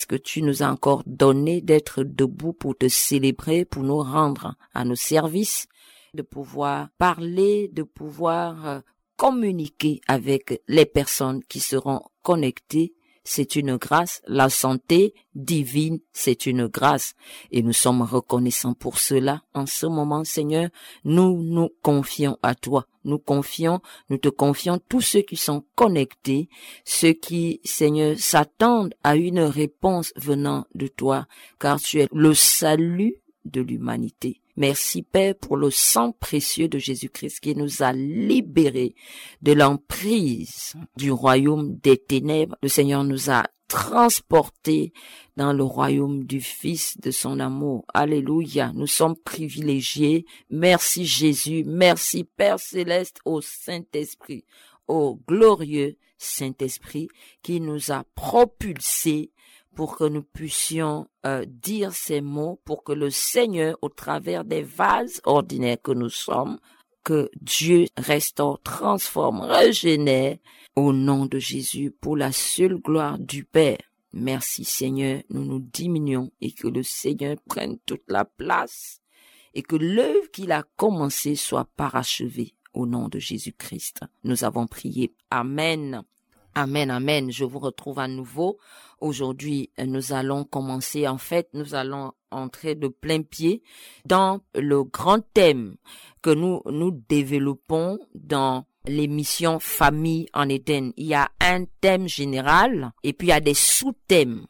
que tu nous as encore donné d'être debout pour te célébrer, pour nous rendre à nos services, de pouvoir parler, de pouvoir communiquer avec les personnes qui seront connectées. C'est une grâce. La santé divine, c'est une grâce. Et nous sommes reconnaissants pour cela. En ce moment, Seigneur, nous nous confions à toi. Nous te confions tous ceux qui sont connectés, ceux qui, Seigneur, s'attendent à une réponse venant de toi, car tu es le salut de l'humanité. Merci Père pour le sang précieux de Jésus-Christ qui nous a libérés de l'emprise du royaume des ténèbres. Le Seigneur nous a transportés dans le royaume du Fils de son amour. Alléluia, nous sommes privilégiés. Merci Jésus, merci Père Céleste, au Saint-Esprit, au glorieux Saint-Esprit qui nous a propulsés pour que nous puissions dire ces mots, pour que le Seigneur, au travers des vases ordinaires que nous sommes, que Dieu restaure, transforme, régénère, au nom de Jésus, pour la seule gloire du Père. Merci Seigneur, nous nous diminuons et que le Seigneur prenne toute la place et que l'œuvre qu'il a commencée soit parachevée. Au nom de Jésus-Christ, nous avons prié. Amen. Amen, amen. Je vous retrouve à nouveau. Aujourd'hui, nous allons commencer, nous allons entrer de plein pied dans le grand thème que nous développons dans l'émission Famille en Éden. Il y a un thème général et puis il y a des sous-thèmes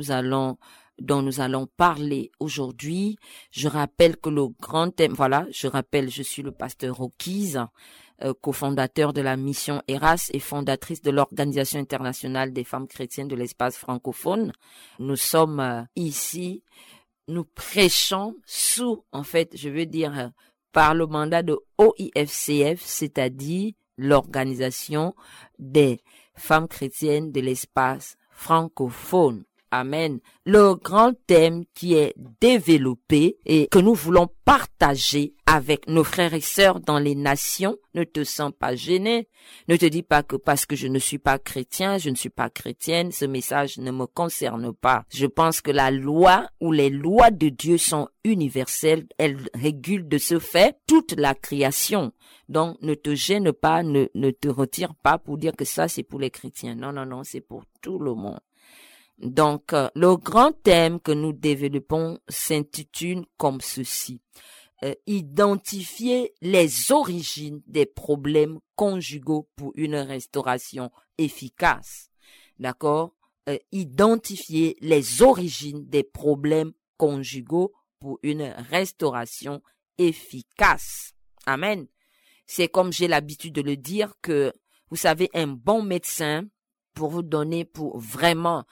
dont nous allons parler aujourd'hui. Je rappelle que le grand thème, je suis le pasteur Rocky's, cofondateur de la mission ERAS et fondatrice de l'Organisation internationale des femmes chrétiennes de l'espace francophone. Nous sommes ici, nous prêchons par le mandat de OIFCF, c'est-à-dire l'Organisation des femmes chrétiennes de l'espace francophone. Amen. Le grand thème qui est développé et que nous voulons partager avec nos frères et sœurs dans les nations. Ne te sens pas gêné. Ne te dis pas que parce que je ne suis pas chrétien, je ne suis pas chrétienne, ce message ne me concerne pas. Je pense que la loi ou les lois de Dieu sont universelles. Elles régulent de ce fait toute la création. Donc, ne te gêne pas, ne te retire pas pour dire que ça, c'est pour les chrétiens. Non, c'est pour tout le monde. Donc, le grand thème que nous développons s'intitule comme ceci. Identifier les origines des problèmes conjugaux pour une restauration efficace. D'accord? Identifier les origines des problèmes conjugaux pour une restauration efficace. Amen. C'est comme j'ai l'habitude de le dire que, vous savez, un bon médecin, pour vraiment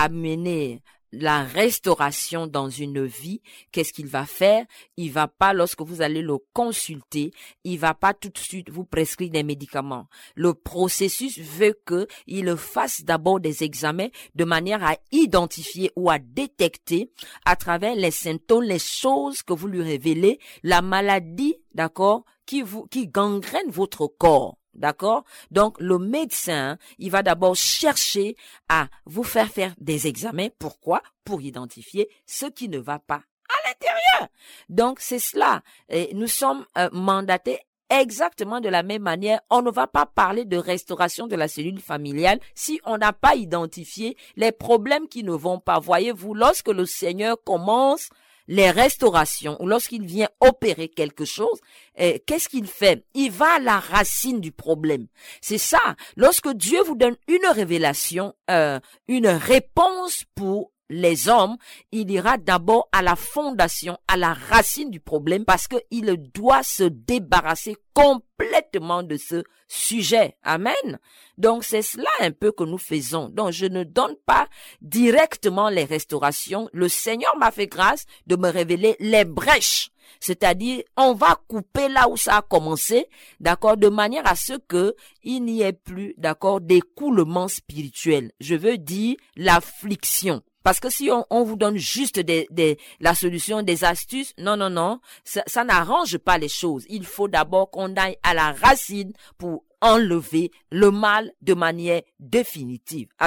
amener la restauration dans une vie, qu'est-ce qu'il va faire? Il va pas, lorsque vous allez le consulter, il va pas tout de suite vous prescrire des médicaments. Le processus veut qu'il fasse d'abord des examens de manière à identifier ou à détecter à travers les symptômes, les choses que vous lui révélez, la maladie, d'accord, qui gangrène votre corps. D'accord? Donc, le médecin, il va d'abord chercher à vous faire des examens. Pourquoi? Pour identifier ce qui ne va pas à l'intérieur. Donc, c'est cela. Et nous sommes mandatés exactement de la même manière. On ne va pas parler de restauration de la cellule familiale si on n'a pas identifié les problèmes qui ne vont pas. Voyez-vous, lorsque le Seigneur commence les restaurations, ou lorsqu'il vient opérer quelque chose, qu'est-ce qu'il fait? Il va à la racine du problème. C'est ça. Lorsque Dieu vous donne une révélation, une réponse pour les hommes, il ira d'abord à la fondation, à la racine du problème, parce qu'il doit se débarrasser complètement de ce sujet. Amen. Donc, c'est cela un peu que nous faisons. Donc, je ne donne pas directement les restaurations. Le Seigneur m'a fait grâce de me révéler les brèches. C'est-à-dire, on va couper là où ça a commencé, d'accord, de manière à ce que il n'y ait plus, d'accord, d'écoulement spirituel. Je veux dire l'affliction. Parce que si on vous donne juste la solution, des astuces, non, ça n'arrange pas les choses. Il faut d'abord qu'on aille à la racine pour enlever le mal de manière définitive. Alors,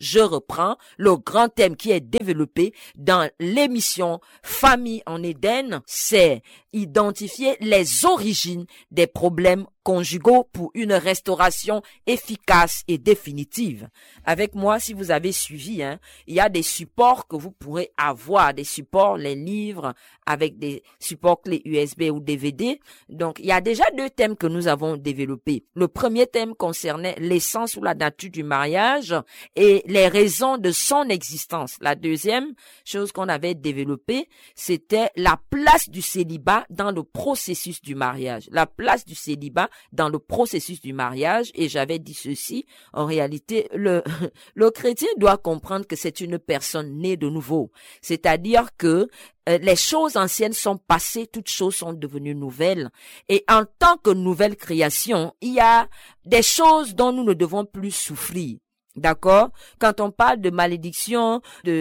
je reprends le grand thème qui est développé dans l'émission Famille en Éden, c'est identifier les origines des problèmes conjugaux pour une restauration efficace et définitive. Avec moi, si vous avez suivi, il y a des supports que vous pourrez avoir, des supports, les livres avec des supports clés USB ou DVD. Donc, il y a déjà 2 thèmes que nous avons développés. Le premier thème concernait l'essence ou la nature du mariage et les raisons de son existence. La deuxième chose qu'on avait développée, c'était la place du célibat dans le processus du mariage. La place du célibat dans le processus du mariage. Et j'avais dit ceci, en réalité, le chrétien doit comprendre que c'est une personne née de nouveau. C'est-à-dire que les choses anciennes sont passées, toutes choses sont devenues nouvelles. Et en tant que nouvelle création, il y a des choses dont nous ne devons plus souffrir. D'accord? Quand on parle de malédiction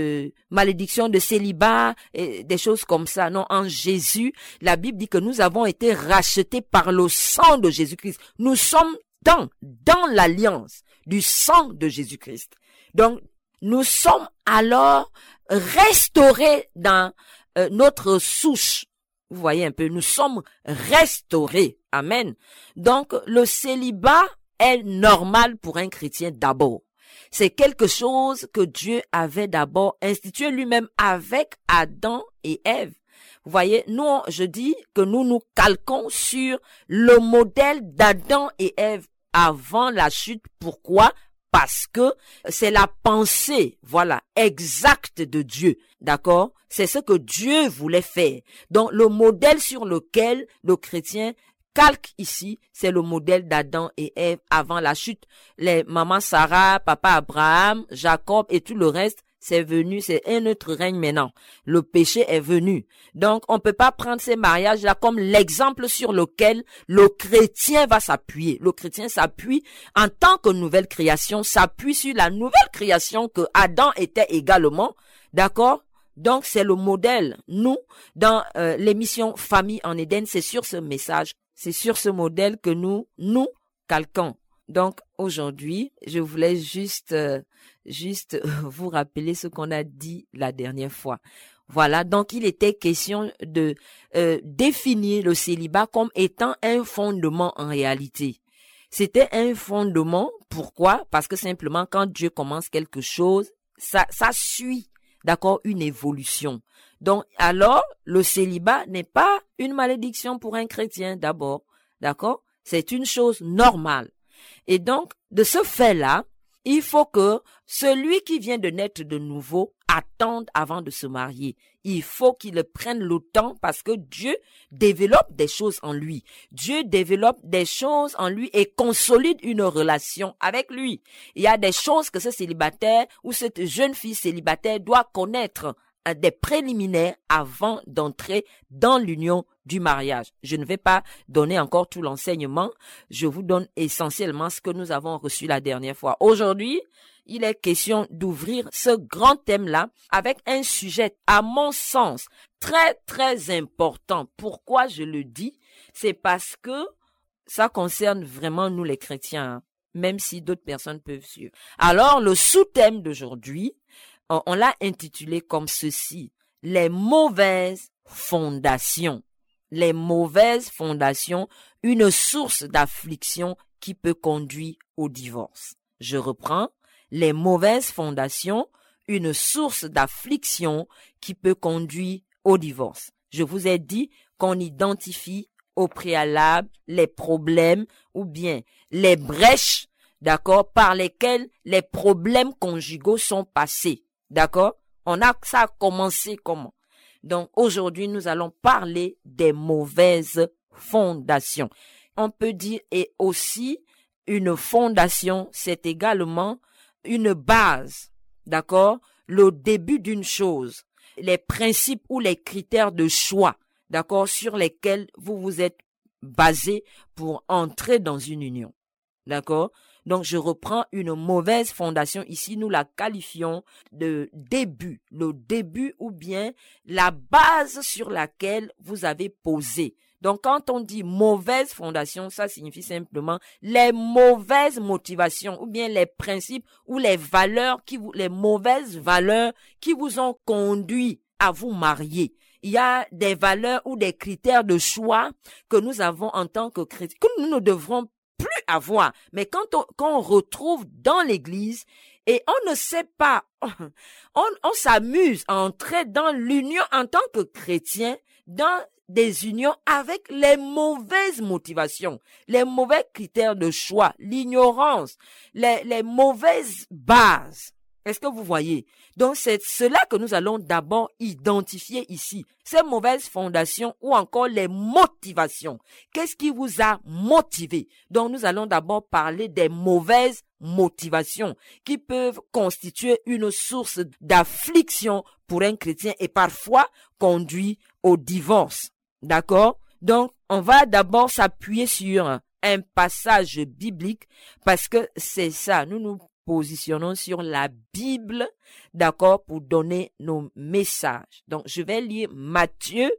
de célibat, et des choses comme ça, non, en Jésus, la Bible dit que nous avons été rachetés par le sang de Jésus-Christ. Nous sommes dans l'alliance du sang de Jésus-Christ. Donc, nous sommes alors restaurés dans notre souche. Vous voyez un peu, nous sommes restaurés. Amen. Donc, le célibat est normal pour un chrétien d'abord. C'est quelque chose que Dieu avait d'abord institué lui-même avec Adam et Ève. Vous voyez, je dis que nous nous calquons sur le modèle d'Adam et Ève avant la chute. Pourquoi? Parce que c'est la pensée, exacte de Dieu. D'accord? C'est ce que Dieu voulait faire. Donc, le modèle sur lequel le chrétien calque ici, c'est le modèle d'Adam et Ève avant la chute. Les mamans Sarah, papa Abraham, Jacob et tout le reste, c'est venu, c'est un autre règne maintenant. Le péché est venu. Donc, on peut pas prendre ces mariages-là comme l'exemple sur lequel le chrétien va s'appuyer. Le chrétien s'appuie en tant que nouvelle création, s'appuie sur la nouvelle création que Adam était également. D'accord? Donc, c'est le modèle. Nous, dans l'émission Famille en Éden, c'est sur ce message, c'est sur ce modèle que nous calquons. Donc, aujourd'hui, je voulais juste vous rappeler ce qu'on a dit la dernière fois. Voilà, donc il était question de définir le célibat comme étant un fondement en réalité. C'était un fondement, pourquoi? Parce que simplement, quand Dieu commence quelque chose, ça suit. D'accord, une évolution. Donc, alors, le célibat n'est pas une malédiction pour un chrétien d'abord. D'accord? C'est une chose normale. Et donc, de ce fait-là, il faut que celui qui vient de naître de nouveau attende avant de se marier. Il faut qu'il prenne le temps parce que Dieu développe des choses en lui. Dieu développe des choses en lui et consolide une relation avec lui. Il y a des choses que ce célibataire ou cette jeune fille célibataire doit connaître, des préliminaires avant d'entrer dans l'union du mariage. Je ne vais pas donner encore tout l'enseignement. Je vous donne essentiellement ce que nous avons reçu la dernière fois. Aujourd'hui, il est question d'ouvrir ce grand thème-là avec un sujet, à mon sens, très, très important. Pourquoi je le dis? C'est parce que ça concerne vraiment nous les chrétiens, même si d'autres personnes peuvent suivre. Alors, le sous-thème d'aujourd'hui, on l'a intitulé comme ceci: les mauvaises fondations. Les mauvaises fondations, une source d'affliction qui peut conduire au divorce. Je reprends. Les mauvaises fondations, une source d'affliction qui peut conduire au divorce. Je vous ai dit qu'on identifie au préalable les problèmes ou bien les brèches, d'accord, par lesquelles les problèmes conjugaux sont passés. D'accord? Ça a commencé comment? Donc, aujourd'hui, nous allons parler des mauvaises fondations. On peut dire, et aussi, une fondation, c'est également une base. D'accord? Le début d'une chose. Les principes ou les critères de choix. D'accord? Sur lesquels vous vous êtes basé pour entrer dans une union. D'accord? Donc, je reprends une mauvaise fondation. Ici, nous la qualifions de début. Le début ou bien la base sur laquelle vous avez posé. Donc, quand on dit mauvaise fondation, ça signifie simplement les mauvaises motivations ou bien les principes ou les valeurs les mauvaises valeurs qui vous ont conduit à vous marier. Il y a des valeurs ou des critères de choix que nous avons en tant que chrétiens, que nous ne devrons plus avoir. Mais quand on retrouve dans l'église et on ne sait pas, on s'amuse à entrer dans l'union en tant que chrétien, dans des unions avec les mauvaises motivations, les mauvais critères de choix, l'ignorance, les mauvaises bases. Est-ce que vous voyez? Donc, c'est cela que nous allons d'abord identifier ici. Ces mauvaises fondations ou encore les motivations. Qu'est-ce qui vous a motivé? Donc, nous allons d'abord parler des mauvaises motivations qui peuvent constituer une source d'affliction pour un chrétien et parfois conduire au divorce. D'accord? Donc, on va d'abord s'appuyer sur un passage biblique parce que c'est ça. Nous positionnons sur la Bible, d'accord, pour donner nos messages. Donc, je vais lire Matthieu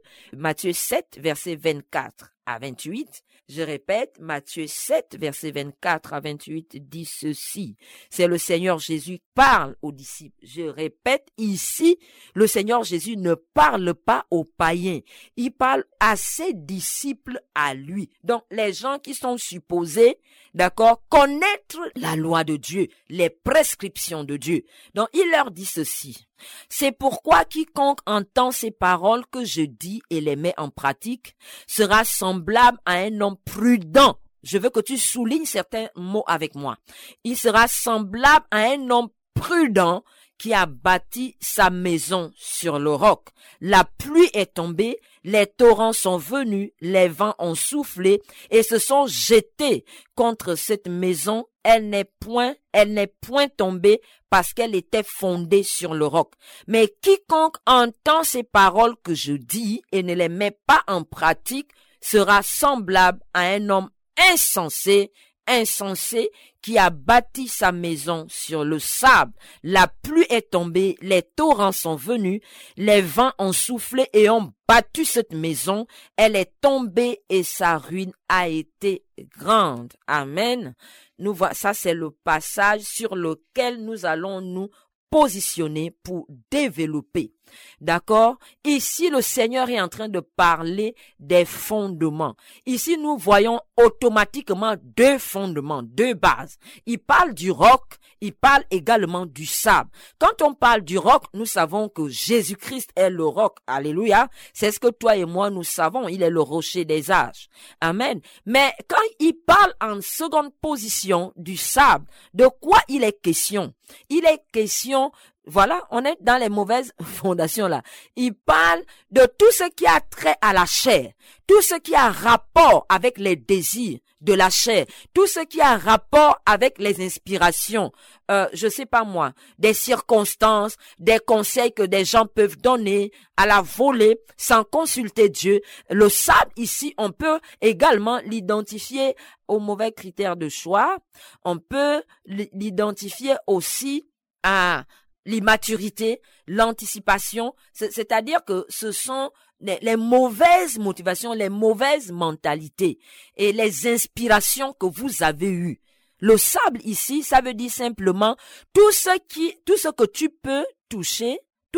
7, versets 24 à 28. Je répète, Matthieu 7, versets 24 à 28 dit ceci. C'est le Seigneur Jésus qui parle aux disciples. Je répète, ici, le Seigneur Jésus ne parle pas aux païens. Il parle à ses disciples à lui. Donc, les gens qui sont supposés, d'accord, connaître la loi de Dieu, les prescriptions de Dieu. Donc, il leur dit ceci. C'est pourquoi quiconque entend ces paroles que je dis et les met en pratique sera semblable à un homme prudent. Je veux que tu soulignes certains mots avec moi. Il sera semblable à un homme prudent qui a bâti sa maison sur le roc. La pluie est tombée, les torrents sont venus, les vents ont soufflé et se sont jetés contre cette maison. Elle n'est point tombée parce qu'elle était fondée sur le roc. Mais quiconque entend ces paroles que je dis et ne les met pas en pratique sera semblable à un homme insensé qui a bâti sa maison sur le sable. La pluie est tombée, les torrents sont venus, les vents ont soufflé et ont battu cette maison. Elle est tombée et sa ruine a été grande. Amen. Ça c'est le passage sur lequel nous allons nous positionner pour développer. D'accord? Ici, le Seigneur est en train de parler des fondements. Ici, nous voyons automatiquement deux fondements, deux bases. Il parle du roc, il parle également du sable. Quand on parle du roc, nous savons que Jésus-Christ est le roc. Alléluia. C'est ce que toi et moi nous savons. Il est le rocher des âges. Amen. Mais quand il parle en seconde position du sable, de quoi il est question? Il est question, voilà, on est dans les mauvaises fondations là. Il parle de tout ce qui a trait à la chair, tout ce qui a rapport avec les désirs de la chair, tout ce qui a rapport avec les inspirations, je sais pas moi, des circonstances, des conseils que des gens peuvent donner à la volée sans consulter Dieu. Le sable ici, on peut également l'identifier aux mauvais critères de choix. On peut l'identifier aussi à l'immaturité, l'anticipation, c'est-à-dire que ce sont les mauvaises motivations, les mauvaises mentalités et les inspirations que vous avez eues. Le sable ici, ça veut dire simplement tout ce que tu peux toucher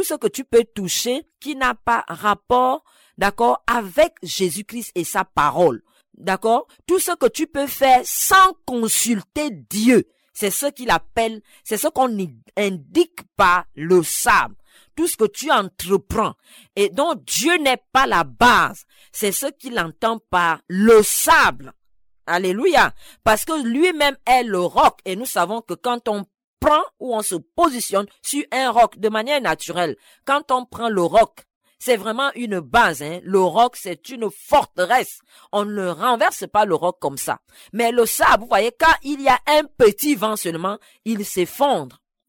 qui n'a pas rapport, d'accord, avec Jésus-Christ et sa parole. D'accord? Tout ce que tu peux faire sans consulter Dieu. C'est ce qu'il appelle, c'est ce qu'on indique par le sable. Tout ce que tu entreprends. Et donc, Dieu n'est pas la base. C'est ce qu'il entend par le sable. Alléluia. Parce que lui-même est le roc. Et nous savons que quand on prend ou on se positionne sur un roc de manière naturelle, quand on prend le roc, c'est vraiment une base, hein. Le roc, c'est une forteresse. On ne renverse pas le roc comme ça. Mais le sable, vous voyez, quand il y a un petit vent seulement, il s'effondre.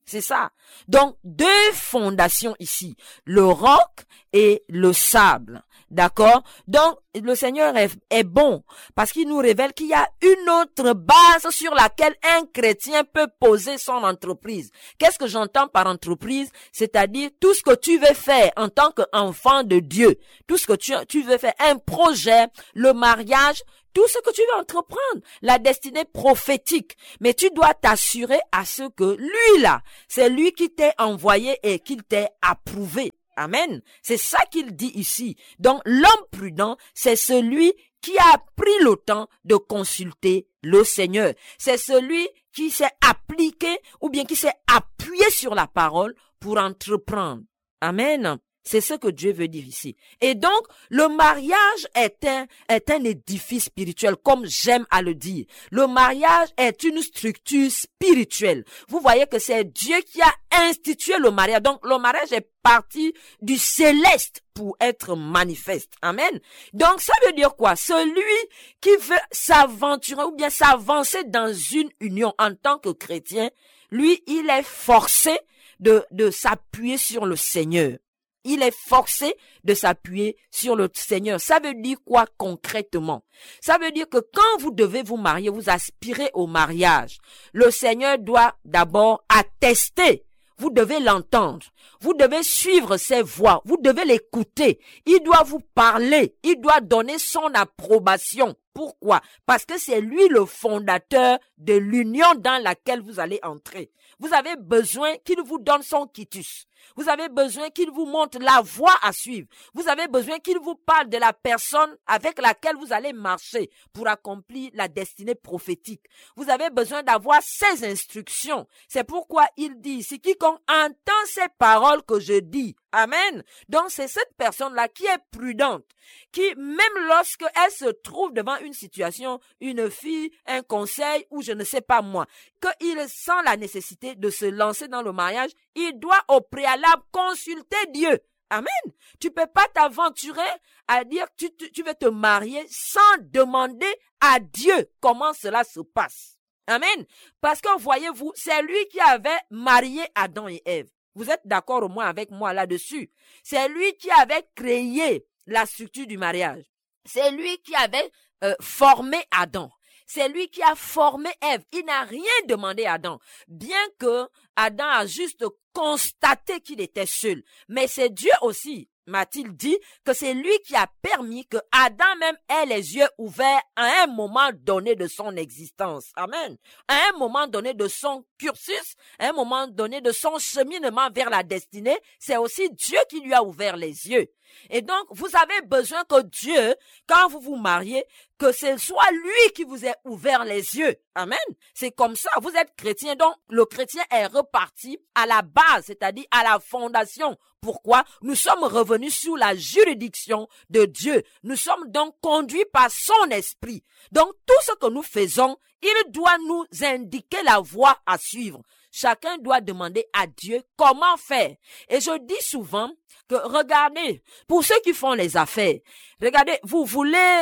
C'est ça. Donc, deux fondations ici, le roc et le sable. D'accord? Donc, le Seigneur est bon parce qu'il nous révèle qu'il y a une autre base sur laquelle un chrétien peut poser son entreprise. Qu'est-ce que j'entends par entreprise? C'est-à-dire tout ce que tu veux faire en tant qu'enfant de Dieu, tout ce que tu veux faire, un projet, le mariage, tout ce que tu veux entreprendre, la destinée prophétique. Mais tu dois t'assurer à ce que lui là, c'est lui qui t'est envoyé et qu'il t'ait approuvé. Amen. C'est ça qu'il dit ici. Donc, l'homme prudent, c'est celui qui a pris le temps de consulter le Seigneur. C'est celui qui s'est appliqué ou bien qui s'est appuyé sur la parole pour entreprendre. Amen. C'est ce que Dieu veut dire ici. Et donc, le mariage est un édifice spirituel, comme j'aime à le dire. Le mariage est une structure spirituelle. Vous voyez que c'est Dieu qui a institué le mariage. Donc, le mariage est parti du céleste pour être manifeste. Amen. Donc, ça veut dire quoi? Celui qui veut s'aventurer ou bien s'avancer dans une union en tant que chrétien, lui, il est forcé de s'appuyer sur le Seigneur. Il est forcé de s'appuyer sur le Seigneur. Ça veut dire quoi concrètement? Ça veut dire que quand vous devez vous marier, vous aspirez au mariage. Le Seigneur doit d'abord attester. Vous devez l'entendre. Vous devez suivre ses voies. Vous devez l'écouter. Il doit vous parler. Il doit donner son approbation. Pourquoi? Parce que c'est lui le fondateur de l'union dans laquelle vous allez entrer. Vous avez besoin qu'il vous donne son quitus. Vous avez besoin qu'il vous montre la voie à suivre. Vous avez besoin qu'il vous parle de la personne avec laquelle vous allez marcher pour accomplir la destinée prophétique. Vous avez besoin d'avoir ses instructions. C'est pourquoi il dit ici, quiconque entend ces paroles que je dis. Amen. Donc c'est cette personne-là qui est prudente, qui même lorsque elle se trouve devant une situation, une fille, un conseil ou je ne sais pas moi, qu'il sent la nécessité de se lancer dans le mariage, il doit au préalable consulter Dieu. Amen. Tu peux pas t'aventurer à dire que tu veux te marier sans demander à Dieu comment cela se passe. Amen. Parce que voyez-vous, c'est lui qui avait marié Adam et Ève. Vous êtes d'accord au moins avec moi là-dessus. C'est lui qui avait créé la structure du mariage. C'est lui qui avait formé Adam. C'est lui qui a formé Ève. Il n'a rien demandé à Adam. Bien que Adam a juste constaté qu'il était seul. Mais c'est Dieu aussi, m'a-t-il dit, que c'est lui qui a permis que Adam même ait les yeux ouverts à un moment donné de son existence. Amen. À un moment donné de son cursus, à un moment donné de son cheminement vers la destinée, c'est aussi Dieu qui lui a ouvert les yeux. Et donc, vous avez besoin que Dieu, quand vous vous mariez, que ce soit lui qui vous ait ouvert les yeux. Amen. C'est comme ça. Vous êtes chrétien, donc le chrétien est reparti à la base, c'est-à-dire à la fondation. Pourquoi? Nous sommes revenus sous la juridiction de Dieu. Nous sommes donc conduits par son esprit. Donc, tout ce que nous faisons, il doit nous indiquer la voie à suivre. Chacun doit demander à Dieu comment faire. Et je dis souvent que regardez, pour ceux qui font les affaires, regardez, vous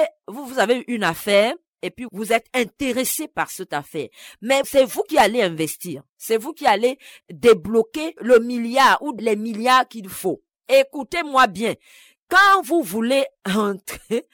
avez une affaire et puis vous êtes intéressé par cette affaire. Mais c'est vous qui allez investir. C'est vous qui allez débloquer le milliard ou les milliards qu'il faut. Écoutez-moi bien. Quand vous voulez entrer,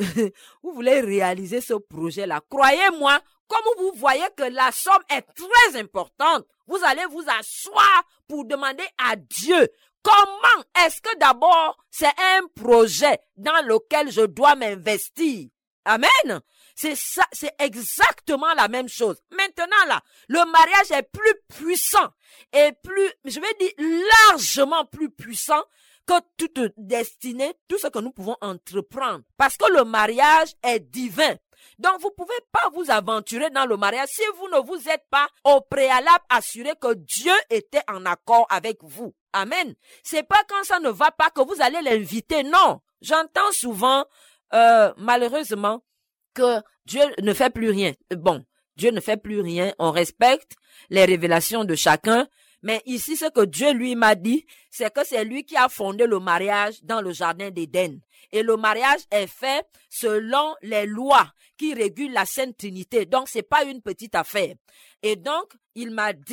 vous voulez réaliser ce projet-là, croyez-moi, comme vous voyez que la somme est très importante, vous allez vous asseoir pour demander à Dieu comment est-ce que d'abord c'est un projet dans lequel je dois m'investir. Amen. C'est ça, c'est exactement la même chose. Maintenant là, le mariage est plus puissant et plus, je vais dire largement plus puissant que toute destinée, tout ce que nous pouvons entreprendre. Parce que le mariage est divin. Donc, vous ne pouvez pas vous aventurer dans le mariage si vous ne vous êtes pas au préalable assuré que Dieu était en accord avec vous. Amen. C'est pas quand ça ne va pas que vous allez l'inviter. Non. J'entends souvent, malheureusement, que Dieu ne fait plus rien. Bon, Dieu ne fait plus rien. On respecte les révélations de chacun. Mais ici, ce que Dieu lui m'a dit, c'est que c'est lui qui a fondé le mariage dans le jardin d'Éden. Et le mariage est fait selon les lois qui régulent la Sainte Trinité. Donc, c'est pas une petite affaire. Et donc, il m'a dit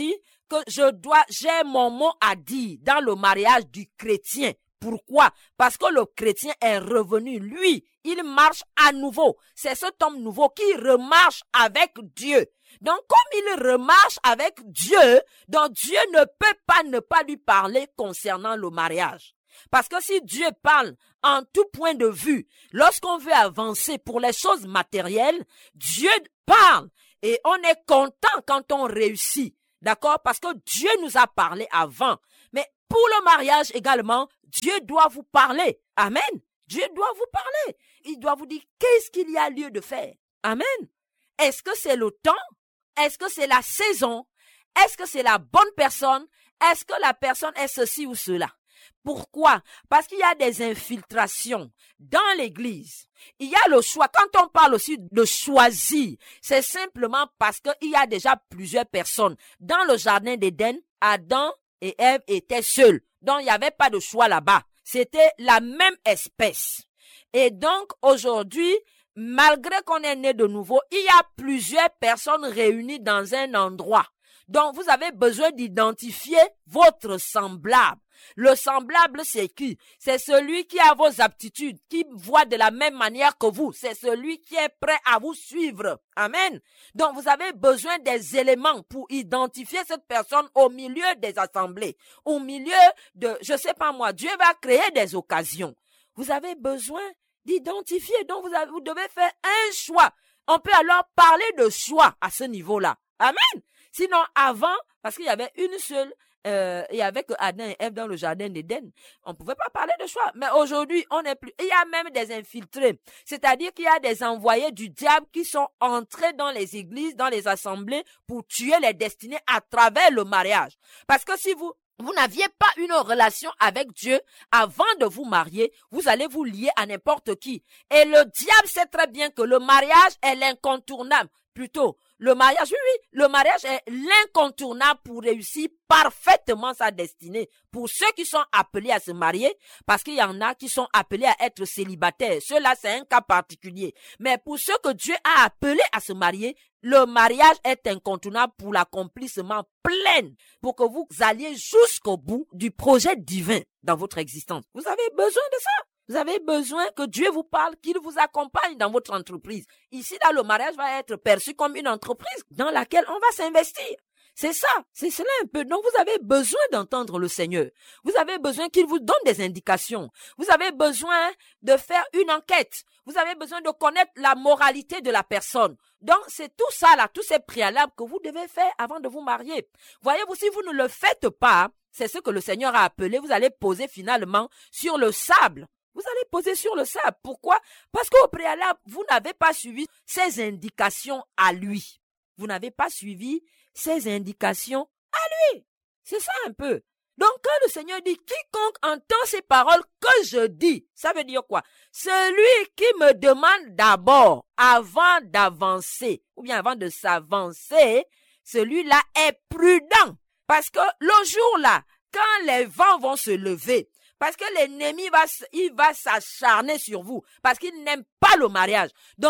que j'ai mon mot à dire dans le mariage du chrétien. Pourquoi? Parce que le chrétien est revenu, lui, il marche à nouveau. C'est cet homme nouveau qui remarche avec Dieu. Donc, comme il remarche avec Dieu, donc Dieu ne peut pas ne pas lui parler concernant le mariage. Parce que si Dieu parle en tout point de vue, lorsqu'on veut avancer pour les choses matérielles, Dieu parle et on est content quand on réussit. D'accord? Parce que Dieu nous a parlé avant. Mais pour le mariage également, Dieu doit vous parler. Amen. Dieu doit vous parler. Il doit vous dire qu'est-ce qu'il y a lieu de faire. Amen. Est-ce que c'est le temps? Est-ce que c'est la saison? Est-ce que c'est la bonne personne? Est-ce que la personne est ceci ou cela? Pourquoi? Parce qu'il y a des infiltrations dans l'église. Il y a le choix. Quand on parle aussi de choisir, c'est simplement parce qu'il y a déjà plusieurs personnes. Dans le jardin d'Éden, Adam et Ève étaient seuls. Donc, il n'y avait pas de choix là-bas. C'était la même espèce. Et donc, aujourd'hui, malgré qu'on est né de nouveau, il y a plusieurs personnes réunies dans un endroit. Donc, vous avez besoin d'identifier votre semblable. Le semblable, c'est qui? C'est celui qui a vos aptitudes, qui voit de la même manière que vous. C'est celui qui est prêt à vous suivre. Amen. Donc, vous avez besoin des éléments pour identifier cette personne au milieu des assemblées. Au milieu de, je sais pas moi, Dieu va créer des occasions. Vous avez besoin d'identifier. Donc, vous devez faire un choix. On peut alors parler de choix à ce niveau-là. Amen. Sinon, avant, parce qu'il y avait une seule, il y avait que Adam et Ève dans le jardin d'Éden. On ne pouvait pas parler de choix. Mais aujourd'hui, on n'est plus. Il y a même des infiltrés. C'est-à-dire qu'il y a des envoyés du diable qui sont entrés dans les églises, dans les assemblées pour tuer les destinées à travers le mariage. Parce que si vous n'aviez pas une relation avec Dieu avant de vous marier, vous allez vous lier à n'importe qui. Et le diable sait très bien que le mariage est l'incontournable. Plutôt, le mariage, oui, le mariage est l'incontournable pour réussir parfaitement sa destinée. Pour ceux qui sont appelés à se marier, parce qu'il y en a qui sont appelés à être célibataires. Ceux-là, c'est un cas particulier. Mais pour ceux que Dieu a appelés à se marier, le mariage est incontournable pour l'accomplissement plein, pour que vous alliez jusqu'au bout du projet divin dans votre existence. Vous avez besoin de ça. Vous avez besoin que Dieu vous parle, qu'il vous accompagne dans votre entreprise. Ici, là, le mariage va être perçu comme une entreprise dans laquelle on va s'investir. C'est ça, c'est cela un peu. Donc, vous avez besoin d'entendre le Seigneur. Vous avez besoin qu'il vous donne des indications. Vous avez besoin de faire une enquête. Vous avez besoin de connaître la moralité de la personne. Donc, c'est tout ça, là, tous ces préalables que vous devez faire avant de vous marier. Voyez-vous, si vous ne le faites pas, c'est ce que le Seigneur a appelé, vous allez poser finalement sur le sable. Vous allez poser sur le sable. Pourquoi? Parce qu'au préalable, vous n'avez pas suivi ses indications à lui. Vous n'avez pas suivi ses indications à lui. C'est ça un peu. Donc, quand le Seigneur dit, quiconque entend ces paroles que je dis, ça veut dire quoi? Celui qui me demande d'abord, avant d'avancer, ou bien avant de s'avancer, celui-là est prudent. Parce que le jour-là, quand les vents vont se lever, parce que l'ennemi il va s'acharner sur vous. Parce qu'il n'aime pas le mariage. Donc,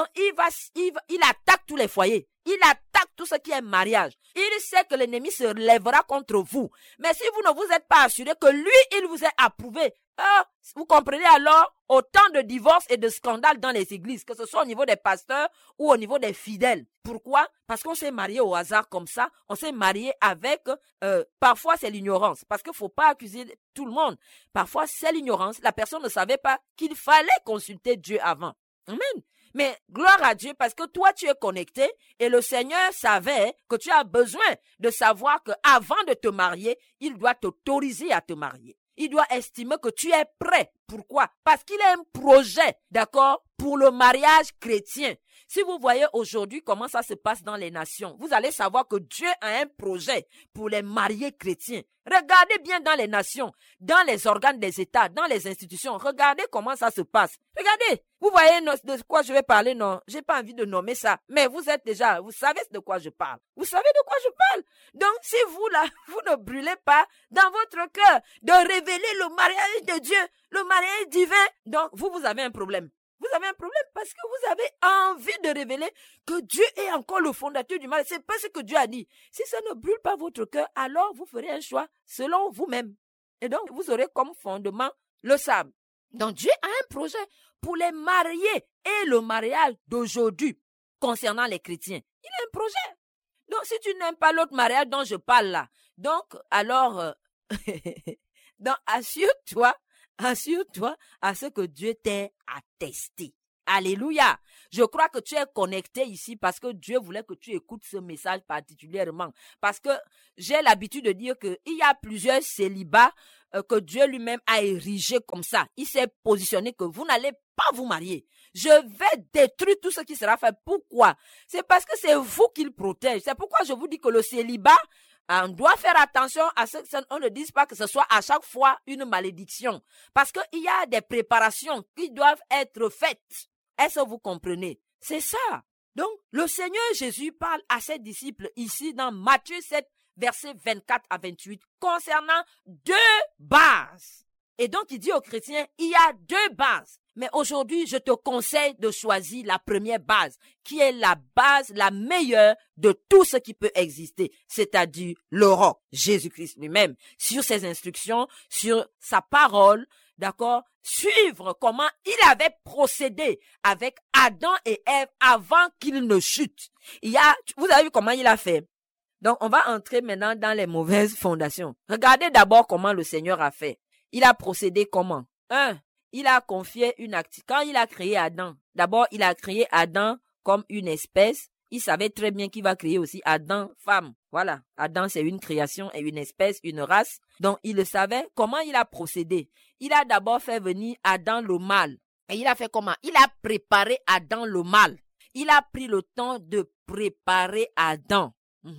il attaque tous les foyers. Il attaque tout ce qui est mariage. Il sait que l'ennemi se lèvera contre vous. Mais si vous ne vous êtes pas assuré que lui, il vous est approuvé, vous comprenez alors autant de divorces et de scandales dans les églises, que ce soit au niveau des pasteurs ou au niveau des fidèles. Pourquoi? Parce qu'on s'est marié au hasard comme ça. On s'est marié avec, parfois c'est l'ignorance. Parce qu'il ne faut pas accuser tout le monde. Parfois c'est l'ignorance. La personne ne savait pas qu'il fallait consulter Dieu avant. Amen. Mais gloire à Dieu parce que toi tu es connecté et le Seigneur savait que tu as besoin de savoir que avant de te marier, il doit t'autoriser à te marier. Il doit estimer que tu es prêt. Pourquoi? Parce qu'il a un projet, d'accord, pour le mariage chrétien. Si vous voyez aujourd'hui comment ça se passe dans les nations, vous allez savoir que Dieu a un projet pour les mariés chrétiens. Regardez bien dans les nations, dans les organes des États, dans les institutions. Regardez comment ça se passe. Regardez. Vous voyez de quoi je vais parler, non? J'ai pas envie de nommer ça. Mais vous savez de quoi je parle. Vous savez de quoi je parle. Donc, si vous, là, vous ne brûlez pas dans votre cœur de révéler le mariage de Dieu, le mariage divin, donc vous avez un problème. Vous avez un problème parce que vous avez envie de révéler que Dieu est encore le fondateur du mal. C'est pas ce que Dieu a dit. Si ça ne brûle pas votre cœur, alors vous ferez un choix selon vous-même. Et donc, vous aurez comme fondement le sable. Donc, Dieu a un projet pour les mariés et le mariage d'aujourd'hui concernant les chrétiens. Il a un projet. Donc, si tu n'aimes pas l'autre mariage dont je parle là, donc, alors, donc, assure-toi à ce que Dieu t'ait attesté. Alléluia. Je crois que tu es connecté ici parce que Dieu voulait que tu écoutes ce message particulièrement. Parce que j'ai l'habitude de dire qu'il y a plusieurs célibats que Dieu lui-même a érigés comme ça. Il s'est positionné que vous n'allez pas vous marier. Je vais détruire tout ce qui sera fait. Pourquoi? C'est parce que c'est vous qu'il protège. C'est pourquoi je vous dis que le célibat, on doit faire attention à ce qu'on ne dise pas que ce soit à chaque fois une malédiction. Parce qu'il y a des préparations qui doivent être faites. Est-ce que vous comprenez? C'est ça. Donc, le Seigneur Jésus parle à ses disciples ici dans Matthieu 7, versets 24 à 28, concernant 2 bases. Et donc, il dit aux chrétiens, il y a 2 bases. Mais aujourd'hui, je te conseille de choisir la première base, qui est la base la meilleure de tout ce qui peut exister, c'est-à-dire le roc, Jésus-Christ lui-même, sur ses instructions, sur sa parole, d'accord, suivre comment il avait procédé avec Adam et Ève avant qu'ils ne chutent. Vous avez vu comment il a fait? Donc, on va entrer maintenant dans les mauvaises fondations. Regardez d'abord comment le Seigneur a fait. Il a procédé comment? Il a confié une activité. Quand il a créé Adam, d'abord, il a créé Adam comme une espèce. Il savait très bien qu'il va créer aussi Adam, femme. Voilà. Adam, c'est une création et une espèce, une race. Donc, il le savait. Comment il a procédé? Il a d'abord fait venir Adam le mâle. Et il a fait comment? Il a préparé Adam le mâle. Il a pris le temps de préparer Adam.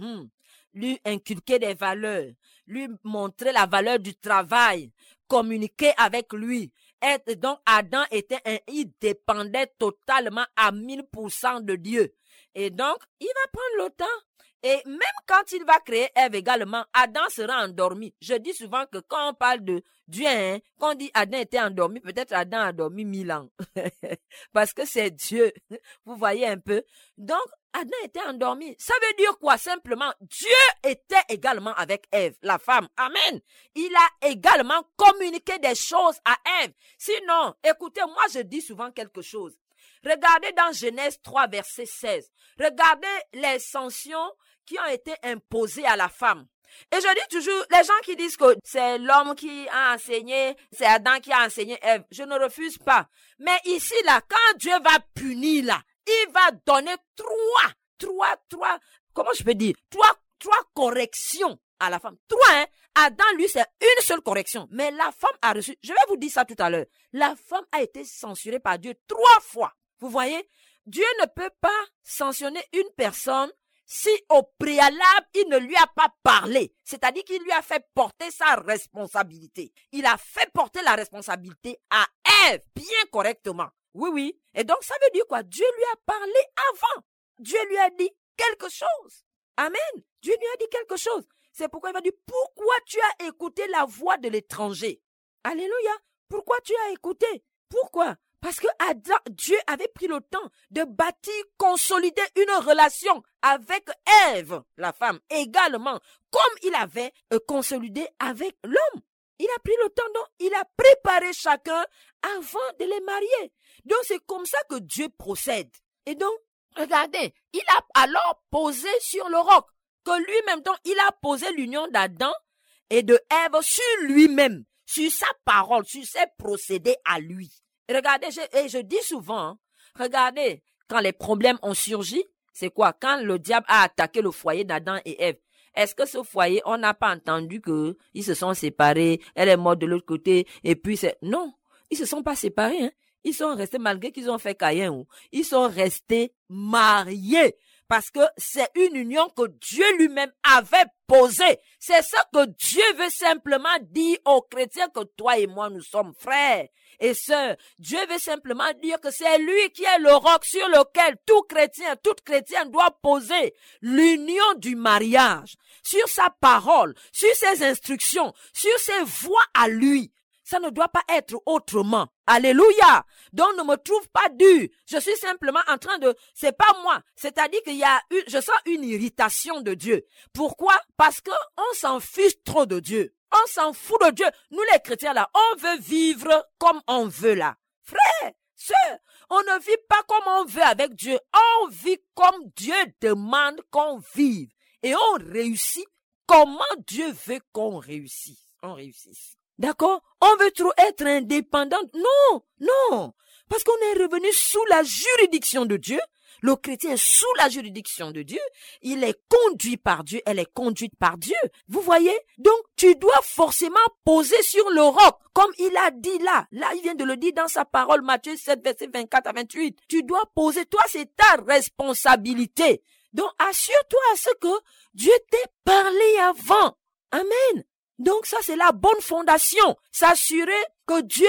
Lui inculquer des valeurs. Lui montrer la valeur du travail. Communiquer avec lui. Et donc, Adam il dépendait totalement à 1000% de Dieu. Et donc, il va prendre le temps. Et même quand il va créer Ève également, Adam sera endormi. Je dis souvent que quand on parle de Dieu, quand on dit Adam était endormi, peut-être Adam a dormi 1000 ans. Parce que c'est Dieu. Vous voyez un peu. Donc, Adam était endormi. Ça veut dire quoi? Simplement, Dieu était également avec Ève, la femme. Amen. Il a également communiqué des choses à Ève. Sinon, écoutez, moi je dis souvent quelque chose. Regardez dans Genèse 3, verset 16. Regardez les sanctions qui ont été imposées à la femme. Et je dis toujours, les gens qui disent que c'est l'homme qui a enseigné, c'est Adam qui a enseigné Ève, je ne refuse pas. Mais ici, là, quand Dieu va punir, là, il va donner comment je peux dire, trois corrections à la femme. 3, Adam, lui, c'est une seule correction. Mais la femme a reçu, je vais vous dire ça tout à l'heure, la femme a été censurée par Dieu 3 fois. Vous voyez, Dieu ne peut pas sanctionner une personne si au préalable, il ne lui a pas parlé. C'est-à-dire qu'il lui a fait porter sa responsabilité. Il a fait porter la responsabilité à Ève, bien correctement. Oui. Et donc, ça veut dire quoi? Dieu lui a parlé avant. Dieu lui a dit quelque chose. Amen. Dieu lui a dit quelque chose. C'est pourquoi il va dire, pourquoi tu as écouté la voix de l'étranger? Alléluia. Pourquoi tu as écouté? Pourquoi? Parce que Dieu avait pris le temps de bâtir, consolider une relation avec Ève, la femme, également, comme il avait consolidé avec l'homme. Il a pris le temps, donc il a préparé chacun avant de les marier. Donc c'est comme ça que Dieu procède. Et donc, regardez, il a alors posé sur le roc, que lui-même, donc il a posé l'union d'Adam et de Ève sur lui-même, sur sa parole, sur ses procédés à lui. Regardez, je dis souvent, regardez, quand les problèmes ont surgi, c'est quoi? Quand le diable a attaqué le foyer d'Adam et Ève, est-ce que ce foyer, on n'a pas entendu que ils se sont séparés, elle est morte de l'autre côté, et puis non, ils se sont pas séparés, Ils sont restés, malgré qu'ils ont fait Caïn, ils sont restés mariés. Parce que c'est une union que Dieu lui-même avait posée. C'est ça que Dieu veut simplement dire aux chrétiens, que toi et moi, nous sommes frères et sœurs. Dieu veut simplement dire que c'est lui qui est le roc sur lequel tout chrétien, toute chrétienne doit poser l'union du mariage, sur sa parole, sur ses instructions, sur ses voies à lui. Ça ne doit pas être autrement. Alléluia. Donc ne me trouve pas dur. Je suis simplement en train de, c'est pas moi. C'est-à-dire je sens une irritation de Dieu. Pourquoi? Parce que on s'en fiche trop de Dieu. On s'en fout de Dieu. Nous les chrétiens là, on veut vivre comme on veut là. Frère, sœur, on ne vit pas comme on veut avec Dieu. On vit comme Dieu demande qu'on vive. Et on réussit comment Dieu veut qu'on réussisse. On réussisse. D'accord? On veut trop être indépendant. Non. Parce qu'on est revenu sous la juridiction de Dieu. Le chrétien est sous la juridiction de Dieu. Il est conduit par Dieu. Elle est conduite par Dieu. Vous voyez? Donc, tu dois forcément poser sur le roc. Comme il a dit là. Là, il vient de le dire dans sa parole, Matthieu 7, verset 24 à 28. Tu dois poser. Toi, c'est ta responsabilité. Donc, assure-toi à ce que Dieu t'ait parlé avant. Amen. Donc, ça, c'est la bonne fondation. S'assurer que Dieu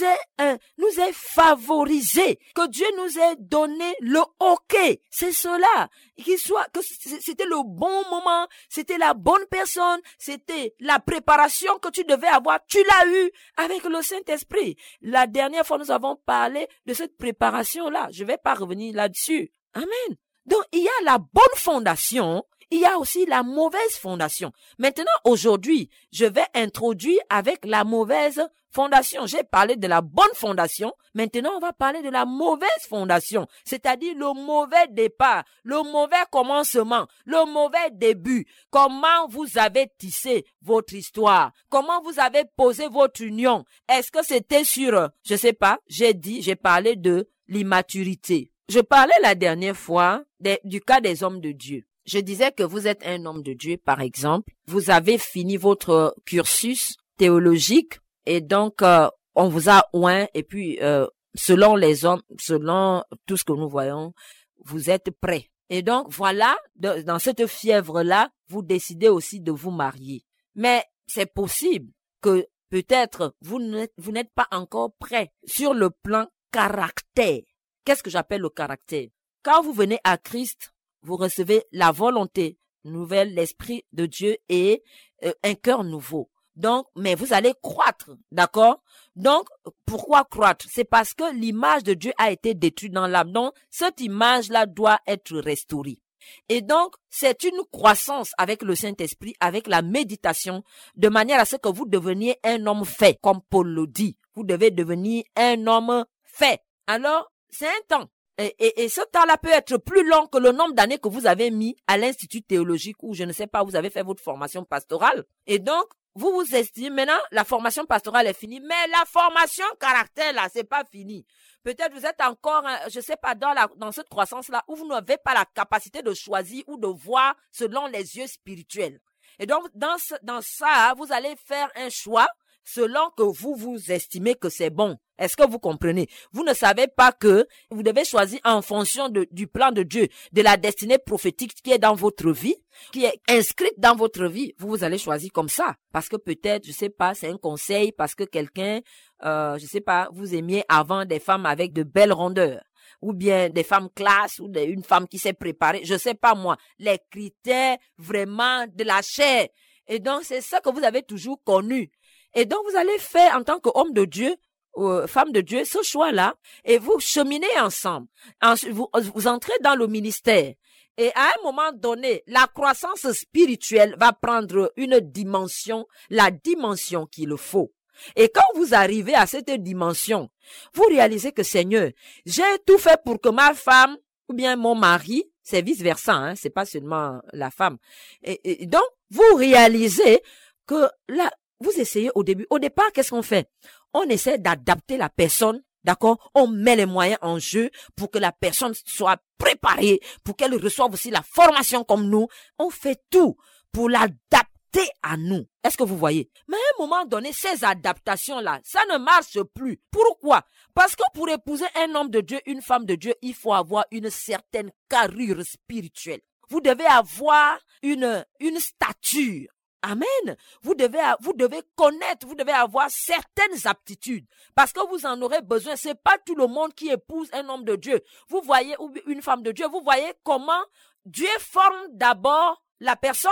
nous ait favorisés, que Dieu nous ait donné le OK. C'est cela. Que c'était le bon moment, c'était la bonne personne, c'était la préparation que tu devais avoir. Tu l'as eu avec le Saint-Esprit. La dernière fois, nous avons parlé de cette préparation-là. Je ne vais pas revenir là-dessus. Amen. Donc, il y a la bonne fondation. Il y a aussi la mauvaise fondation. Maintenant, aujourd'hui, je vais introduire avec la mauvaise fondation. J'ai parlé de la bonne fondation. Maintenant, on va parler de la mauvaise fondation. C'est-à-dire le mauvais départ, le mauvais commencement, le mauvais début. Comment vous avez tissé votre histoire? Comment vous avez posé votre union? Est-ce que c'était sur, je sais pas, j'ai parlé de l'immaturité. Je parlais la dernière fois du cas des hommes de Dieu. Je disais que vous êtes un homme de Dieu, par exemple. Vous avez fini votre cursus théologique et donc on vous a oint et puis selon les hommes, selon tout ce que nous voyons, vous êtes prêts. Et donc voilà, dans cette fièvre-là, vous décidez aussi de vous marier. Mais c'est possible que peut-être vous n'êtes pas encore prêts sur le plan caractère. Qu'est-ce que j'appelle le caractère? Quand vous venez à Christ, vous recevez la volonté nouvelle, l'Esprit de Dieu et un cœur nouveau. Donc, mais vous allez croître, d'accord? Donc, pourquoi croître? C'est parce que l'image de Dieu a été détruite dans l'âme. Donc, cette image-là doit être restaurée. Et donc, c'est une croissance avec le Saint-Esprit, avec la méditation, de manière à ce que vous deveniez un homme fait, comme Paul le dit. Vous devez devenir un homme fait. Alors, c'est un temps. Et ce temps-là peut être plus long que le nombre d'années que vous avez mis à l'institut théologique où, je ne sais pas, vous avez fait votre formation pastorale. Et donc, vous vous estimez, maintenant, la formation pastorale est finie, mais la formation caractère, là, c'est pas fini. Peut-être vous êtes encore, je sais pas, dans cette croissance-là où vous n'avez pas la capacité de choisir ou de voir selon les yeux spirituels. Et donc, dans ça, vous allez faire un choix selon que vous estimez que c'est bon. Est-ce que vous comprenez? Vous ne savez pas que vous devez choisir en fonction du plan de Dieu, de la destinée prophétique qui est dans votre vie, qui est inscrite dans votre vie. Vous allez choisir comme ça. Parce que peut-être, je sais pas, c'est un conseil, parce que quelqu'un, je sais pas, vous aimiez avant des femmes avec de belles rondeurs, ou bien des femmes classe, ou une femme qui s'est préparée, je sais pas moi, les critères vraiment de la chair. Et donc, c'est ça que vous avez toujours connu. Et donc, vous allez faire en tant qu'homme de Dieu, femme de Dieu, ce choix-là, et vous cheminez ensemble. Ensuite, vous entrez dans le ministère. Et à un moment donné, la croissance spirituelle va prendre une dimension, la dimension qu'il faut. Et quand vous arrivez à cette dimension, vous réalisez que Seigneur, j'ai tout fait pour que ma femme, ou bien mon mari, c'est vice-versa, hein, c'est pas seulement la femme. Et donc, vous réalisez que là, vous essayez au départ, qu'est-ce qu'on fait? On essaie d'adapter la personne, d'accord? On met les moyens en jeu pour que la personne soit préparée, pour qu'elle reçoive aussi la formation comme nous. On fait tout pour l'adapter à nous. Est-ce que vous voyez? Mais à un moment donné, ces adaptations-là, ça ne marche plus. Pourquoi? Parce que pour épouser un homme de Dieu, une femme de Dieu, il faut avoir une certaine carrure spirituelle. Vous devez avoir une stature. Amen. Vous devez connaître, vous devez avoir certaines aptitudes parce que vous en aurez besoin. C'est pas tout le monde qui épouse un homme de Dieu. Vous voyez, ou une femme de Dieu, vous voyez comment Dieu forme d'abord la personne.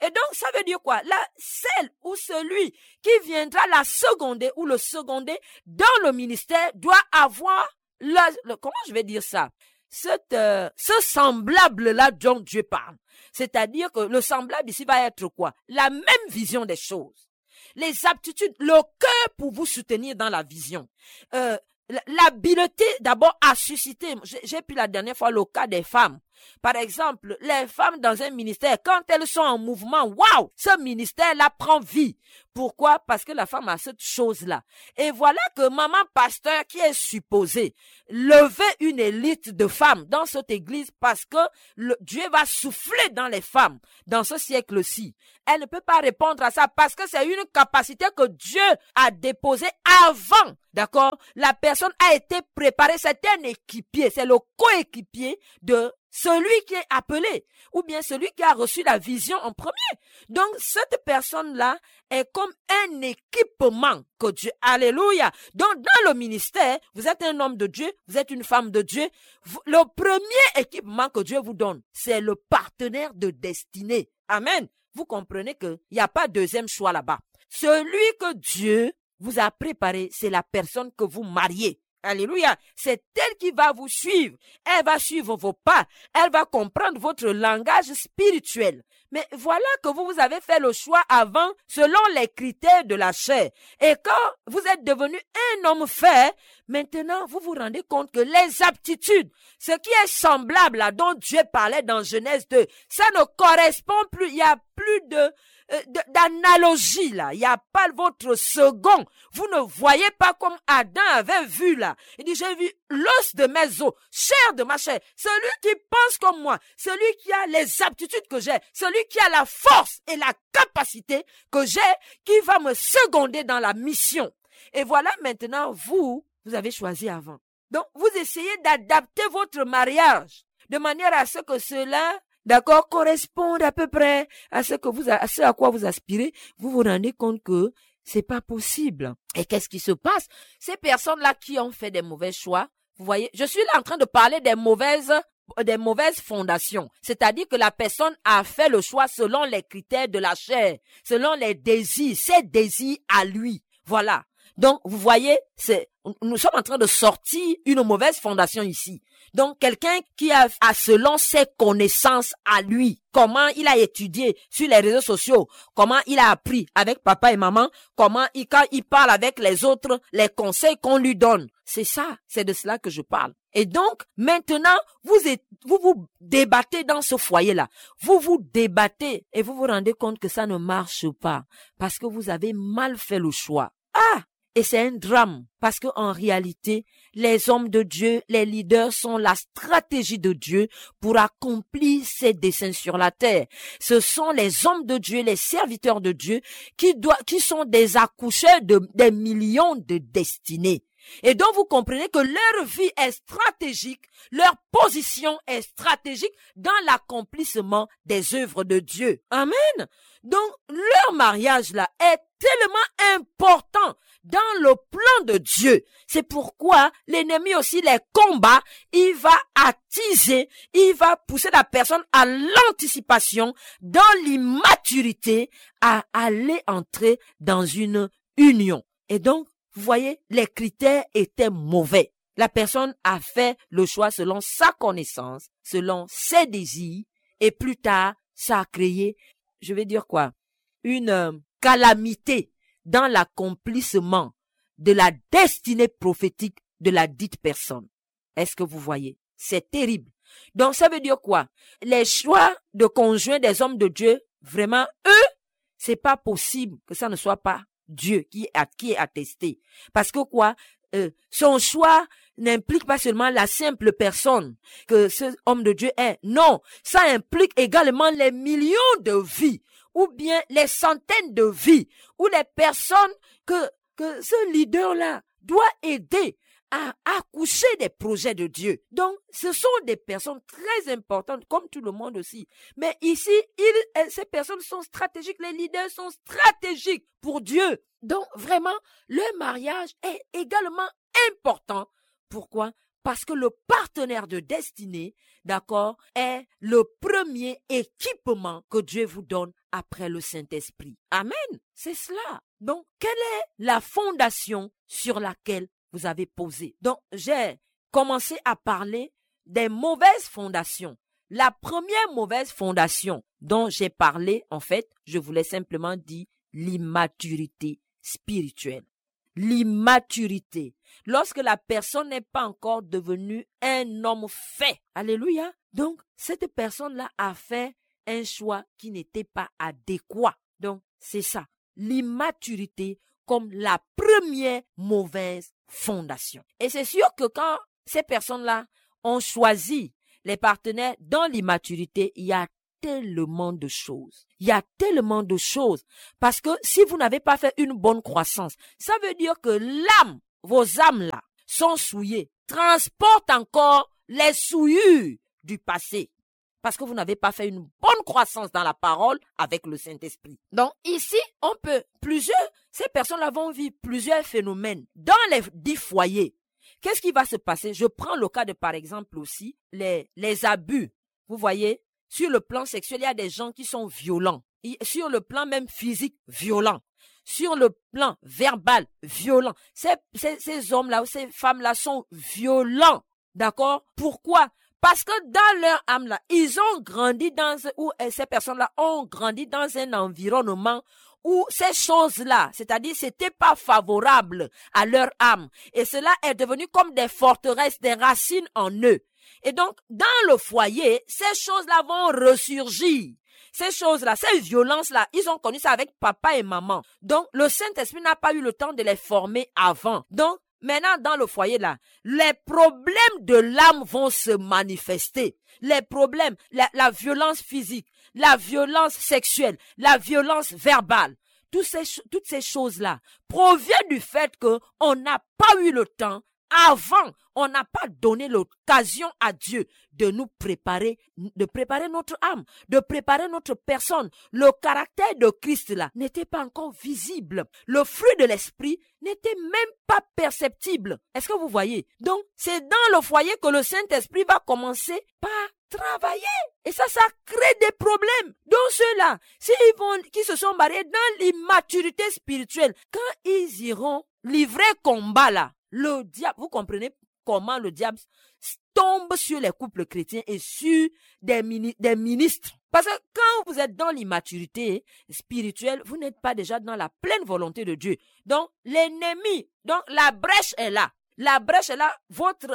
Et donc, ça veut dire quoi? Là, celle ou celui qui viendra la seconder ou le seconder dans le ministère doit avoir comment je vais dire ça? Ce semblable-là dont Dieu parle. C'est-à-dire que le semblable ici va être quoi? La même vision des choses. Les aptitudes, le cœur pour vous soutenir dans la vision. L'habileté d'abord à susciter. J'ai pris la dernière fois le cas des femmes. Par exemple, les femmes dans un ministère, quand elles sont en mouvement, waouh, ce ministère-là prend vie. Pourquoi? Parce que la femme a cette chose-là. Et voilà que maman pasteur qui est supposée lever une élite de femmes dans cette église parce que Dieu va souffler dans les femmes dans ce siècle-ci. Elle ne peut pas répondre à ça parce que c'est une capacité que Dieu a déposée avant. D'accord? La personne a été préparée, c'est un équipier, c'est le coéquipier de celui qui est appelé, ou bien celui qui a reçu la vision en premier. Donc, cette personne-là est comme un équipement que Dieu, alléluia. Donc, dans le ministère, vous êtes un homme de Dieu, vous êtes une femme de Dieu. Le premier équipement que Dieu vous donne, c'est le partenaire de destinée. Amen. Vous comprenez qu'il n'y a pas deuxième choix là-bas. Celui que Dieu vous a préparé, c'est la personne que vous mariez. Alléluia. C'est elle qui va vous suivre. Elle va suivre vos pas. Elle va comprendre votre langage spirituel. Mais voilà que vous avez fait le choix avant selon les critères de la chair. Et quand vous êtes devenu un homme fait, maintenant vous vous rendez compte que les aptitudes, ce qui est semblable là dont Dieu parlait dans Genèse 2, ça ne correspond plus. Il n'y a plus d'analogie là. Il n'y a pas votre second. Vous ne voyez pas comme Adam avait vu là. Il dit, j'ai vu l'os de mes os, chair de ma chair. Celui qui pense comme moi, celui qui a les aptitudes que j'ai, celui qui a la force et la capacité que j'ai, qui va me seconder dans la mission. Et voilà maintenant, vous avez choisi avant. Donc, vous essayez d'adapter votre mariage de manière à ce que cela, d'accord, corresponde à peu près à ce à quoi vous aspirez. Vous vous rendez compte que c'est pas possible. Et qu'est-ce qui se passe? Ces personnes-là qui ont fait des mauvais choix, vous voyez, je suis là en train de parler des mauvaises fondations. C'est-à-dire que la personne a fait le choix selon les critères de la chair, selon les désirs, ses désirs à lui. Voilà. Donc, vous voyez, nous sommes en train de sortir une mauvaise fondation ici. Donc, quelqu'un qui a selon ses connaissances à lui, comment il a étudié sur les réseaux sociaux, comment il a appris avec papa et maman, quand il parle avec les autres, les conseils qu'on lui donne. C'est ça, c'est de cela que je parle. Et donc, maintenant, vous vous débattez dans ce foyer-là. Vous vous débattez et vous vous rendez compte que ça ne marche pas parce que vous avez mal fait le choix. Ah! Et c'est un drame parce que en réalité, les hommes de Dieu, les leaders sont la stratégie de Dieu pour accomplir ses desseins sur la terre. Ce sont les hommes de Dieu, les serviteurs de Dieu qui sont des accoucheurs des millions de destinées. Et donc vous comprenez que leur vie est stratégique, leur position est stratégique dans l'accomplissement des œuvres de Dieu. Amen. Donc leur mariage là est tellement important dans le plan de Dieu. C'est pourquoi l'ennemi aussi les combat, il va attiser, il va pousser la personne à l'anticipation, dans l'immaturité, à aller entrer dans une union. Et donc, vous voyez, les critères étaient mauvais. La personne a fait le choix selon sa connaissance, selon ses désirs, et plus tard, ça a créé, je vais dire quoi, une calamité dans l'accomplissement de la destinée prophétique de la dite personne. Est-ce que vous voyez? C'est terrible. Donc, ça veut dire quoi? Les choix de conjoints des hommes de Dieu, vraiment, eux, c'est pas possible que ça ne soit pas Dieu qui est attesté. Parce que quoi? Son choix n'implique pas seulement la simple personne que ce homme de Dieu est. Non, ça implique également les millions de vies, ou bien les centaines de vies, ou les personnes que ce leader-là doit aider à accoucher des projets de Dieu. Donc, ce sont des personnes très importantes, comme tout le monde aussi. Mais ici, ces personnes sont stratégiques, les leaders sont stratégiques pour Dieu. Donc, vraiment, le mariage est également important. Pourquoi? Parce que le partenaire de destinée, d'accord, est le premier équipement que Dieu vous donne après le Saint-Esprit. Amen. C'est cela. Donc, quelle est la fondation sur laquelle vous avez posé? Donc, j'ai commencé à parler des mauvaises fondations. La première mauvaise fondation dont j'ai parlé, en fait, je voulais simplement dire l'immaturité spirituelle. L'immaturité. Lorsque la personne n'est pas encore devenue un homme fait. Alléluia. Donc, cette personne-là a fait un choix qui n'était pas adéquat. Donc, c'est ça. L'immaturité comme la première mauvaise fondation. Et c'est sûr que quand ces personnes-là ont choisi les partenaires dans l'immaturité, il y a tellement de choses. Il y a tellement de choses. Parce que si vous n'avez pas fait une bonne croissance, ça veut dire que l'âme, vos âmes là, sont souillées, transportent encore les souillures du passé. Parce que vous n'avez pas fait une bonne croissance dans la parole avec le Saint-Esprit. Donc ici, ces personnes-là vont vivre plusieurs phénomènes dans les 10 foyers. Qu'est-ce qui va se passer? Je prends le cas de, par exemple, aussi, les abus. Vous voyez, sur le plan sexuel, il y a des gens qui sont violents. Sur le plan même physique, violents. Sur le plan verbal, violents. Ces hommes-là ou ces femmes-là sont violents. D'accord? Pourquoi? Parce que dans leur âme-là, ils ont grandi ces personnes-là ont grandi dans un environnement où ces choses-là, c'est-à-dire c'était pas favorable à leur âme. Et cela est devenu comme des forteresses, des racines en eux. Et donc, dans le foyer, ces choses-là vont ressurgir. Ces choses-là, ces violences-là, ils ont connu ça avec papa et maman. Donc, le Saint-Esprit n'a pas eu le temps de les former avant. Donc, maintenant, dans le foyer là, les problèmes de l'âme vont se manifester. Les problèmes, la violence physique, la violence sexuelle, la violence verbale, toutes ces choses-là proviennent du fait qu'on n'a pas eu le temps avant, on n'a pas donné l'occasion à Dieu de nous préparer, de préparer notre âme, de préparer notre personne. Le caractère de Christ là n'était pas encore visible. Le fruit de l'esprit n'était même pas perceptible. Est-ce que vous voyez? Donc, c'est dans le foyer que le Saint-Esprit va commencer par travailler. Et ça crée des problèmes. Donc ceux-là, qui se sont mariés dans l'immaturité spirituelle, quand ils iront livrer combat là, le diable, vous comprenez comment le diable tombe sur les couples chrétiens et sur des ministres. Parce que quand vous êtes dans l'immaturité spirituelle, vous n'êtes pas déjà dans la pleine volonté de Dieu. Donc, l'ennemi, la brèche est là. La brèche est là, votre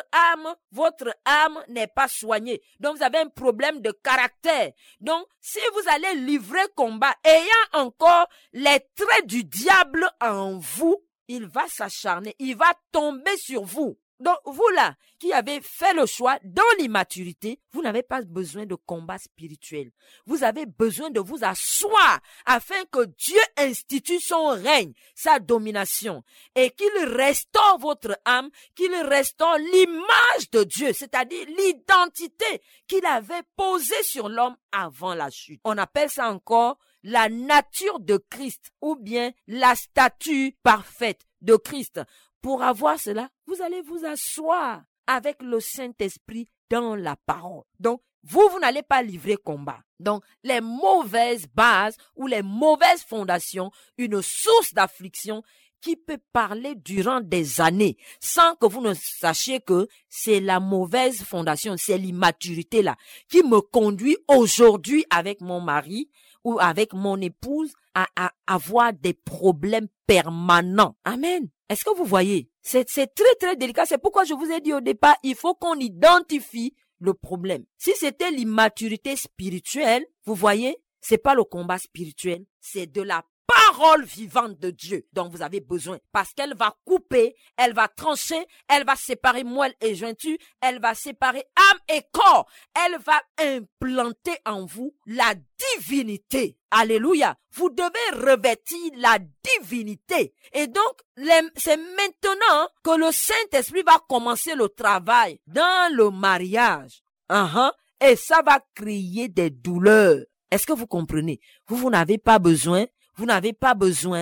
âme n'est pas soignée. Donc, vous avez un problème de caractère. Donc, si vous allez livrer combat, ayant encore les traits du diable en vous, il va s'acharner, il va tomber sur vous. Donc, vous là, qui avez fait le choix dans l'immaturité, vous n'avez pas besoin de combat spirituel. Vous avez besoin de vous asseoir afin que Dieu institue son règne, sa domination, et qu'il restaure votre âme, qu'il restaure l'image de Dieu, c'est-à-dire l'identité qu'il avait posée sur l'homme avant la chute. On appelle ça encore la nature de Christ ou bien la stature parfaite de Christ. Pour avoir cela, vous allez vous asseoir avec le Saint-Esprit dans la parole. Donc, vous n'allez pas livrer combat. Donc, les mauvaises bases ou les mauvaises fondations, une source d'affliction qui peut parler durant des années sans que vous ne sachiez que c'est la mauvaise fondation, c'est l'immaturité là qui me conduit aujourd'hui avec mon mari ou avec mon épouse à avoir des problèmes permanents. Amen. Est-ce que vous voyez? C'est très très délicat. C'est pourquoi je vous ai dit au départ, il faut qu'on identifie le problème. Si c'était l'immaturité spirituelle, vous voyez, c'est pas le combat spirituel, c'est de la parole vivante de Dieu dont vous avez besoin. Parce qu'elle va couper, elle va trancher, elle va séparer moelle et jointure, elle va séparer âme et corps. Elle va implanter en vous la divinité. Alléluia. Vous devez revêtir la divinité. Et donc, c'est maintenant que le Saint-Esprit va commencer le travail dans le mariage. Et ça va créer des douleurs. Est-ce que vous comprenez? Vous n'avez pas besoin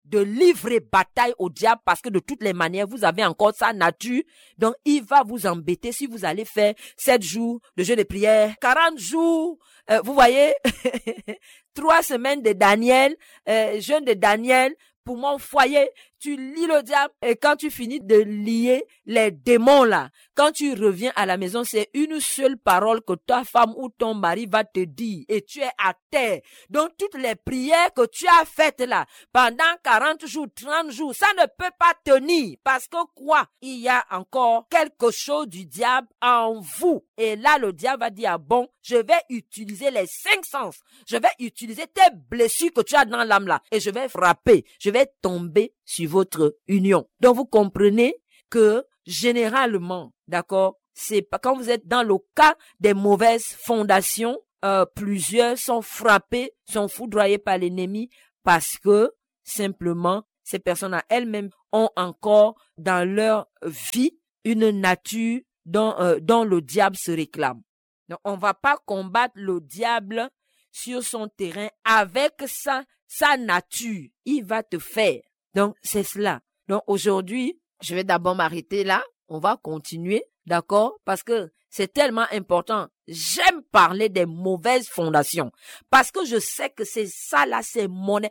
de livrer bataille au diable parce que de toutes les manières, vous avez encore sa nature. Donc, il va vous embêter si vous allez faire 7 jours de jeûne de prière, 40 jours, vous voyez, 3 semaines de Daniel, jeûne de Daniel pour mon foyer. Tu lis le diable et quand tu finis de lier les démons là, quand tu reviens à la maison, c'est une seule parole que ta femme ou ton mari va te dire et tu es à terre. Donc toutes les prières que tu as faites là, pendant 40 jours, 30 jours, ça ne peut pas tenir parce que quoi? Il y a encore quelque chose du diable en vous. Et là, le diable va dire, bon, je vais utiliser les 5 sens. Je vais utiliser tes blessures que tu as dans l'âme là et je vais frapper, je vais tomber sur votre union. Donc vous comprenez que généralement, d'accord, c'est pas quand vous êtes dans le cas des mauvaises fondations, plusieurs sont frappés, sont foudroyés par l'ennemi parce que simplement ces personnes à elles-mêmes ont encore dans leur vie une nature dont le diable se réclame. Donc on va pas combattre le diable sur son terrain avec sa nature. Il va te faire. Donc, c'est cela. Donc, aujourd'hui, je vais d'abord m'arrêter là. On va continuer, d'accord? Parce que c'est tellement important. J'aime parler des mauvaises fondations. Parce que je sais que c'est ça là, c'est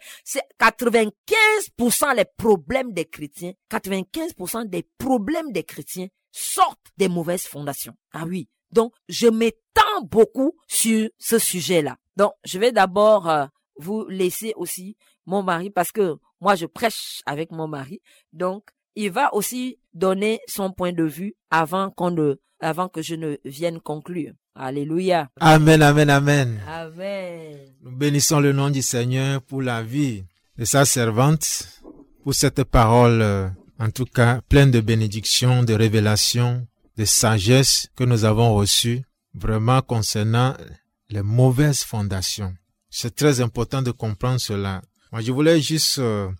95% les problèmes des chrétiens. 95% des problèmes des chrétiens sortent des mauvaises fondations. Ah oui. Donc, je m'étends beaucoup sur ce sujet-là. Donc, je vais d'abord vous laisser aussi mon mari parce que moi, je prêche avec mon mari. Donc, il va aussi donner son point de vue avant que je ne vienne conclure. Alléluia. Amen, amen, amen. Amen. Nous bénissons le nom du Seigneur pour la vie de sa servante, pour cette parole, en tout cas, pleine de bénédictions, de révélations, de sagesse que nous avons reçue, vraiment concernant les mauvaises fondations. C'est très important de comprendre cela. Moi, je voulais juste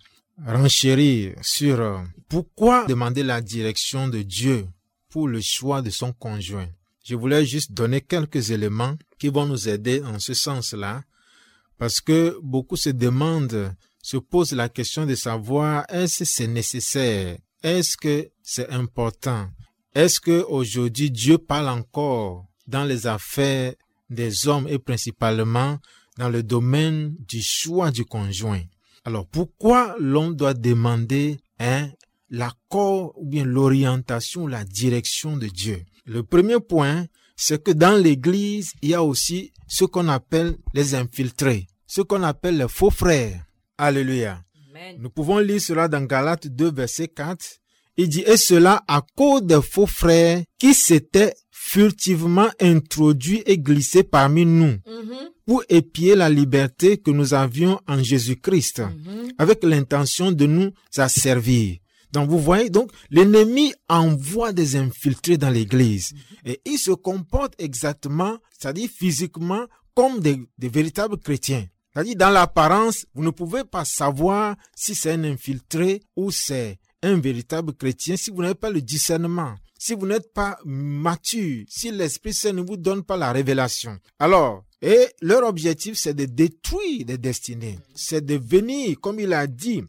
renchérir sur pourquoi demander la direction de Dieu pour le choix de son conjoint. Je voulais juste donner quelques éléments qui vont nous aider en ce sens-là, parce que beaucoup se posent la question de savoir est-ce que c'est nécessaire, est-ce que c'est important, est-ce que aujourd'hui Dieu parle encore dans les affaires des hommes et principalement dans le domaine du choix du conjoint. Alors, pourquoi l'on doit demander l'accord ou bien l'orientation, la direction de Dieu? Le premier point, c'est que dans l'Église, il y a aussi ce qu'on appelle les infiltrés, ce qu'on appelle les faux frères. Alléluia. Amen. Nous pouvons lire cela dans Galates 2, verset 4. Il dit, et cela à cause des faux frères qui s'étaient furtivement introduits et glissés parmi nous pour épier la liberté que nous avions en Jésus-Christ avec l'intention de nous asservir. Donc vous voyez, donc l'ennemi envoie des infiltrés dans l'église et ils se comportent exactement, c'est-à-dire physiquement, comme des véritables chrétiens. C'est-à-dire dans l'apparence, vous ne pouvez pas savoir si c'est un infiltré ou c'est un véritable chrétien si vous n'avez pas le discernement, si vous n'êtes pas mature, si l'Esprit Saint ne vous donne pas la révélation. Alors, et leur objectif, c'est de détruire des destinées. C'est de venir, comme il a dit,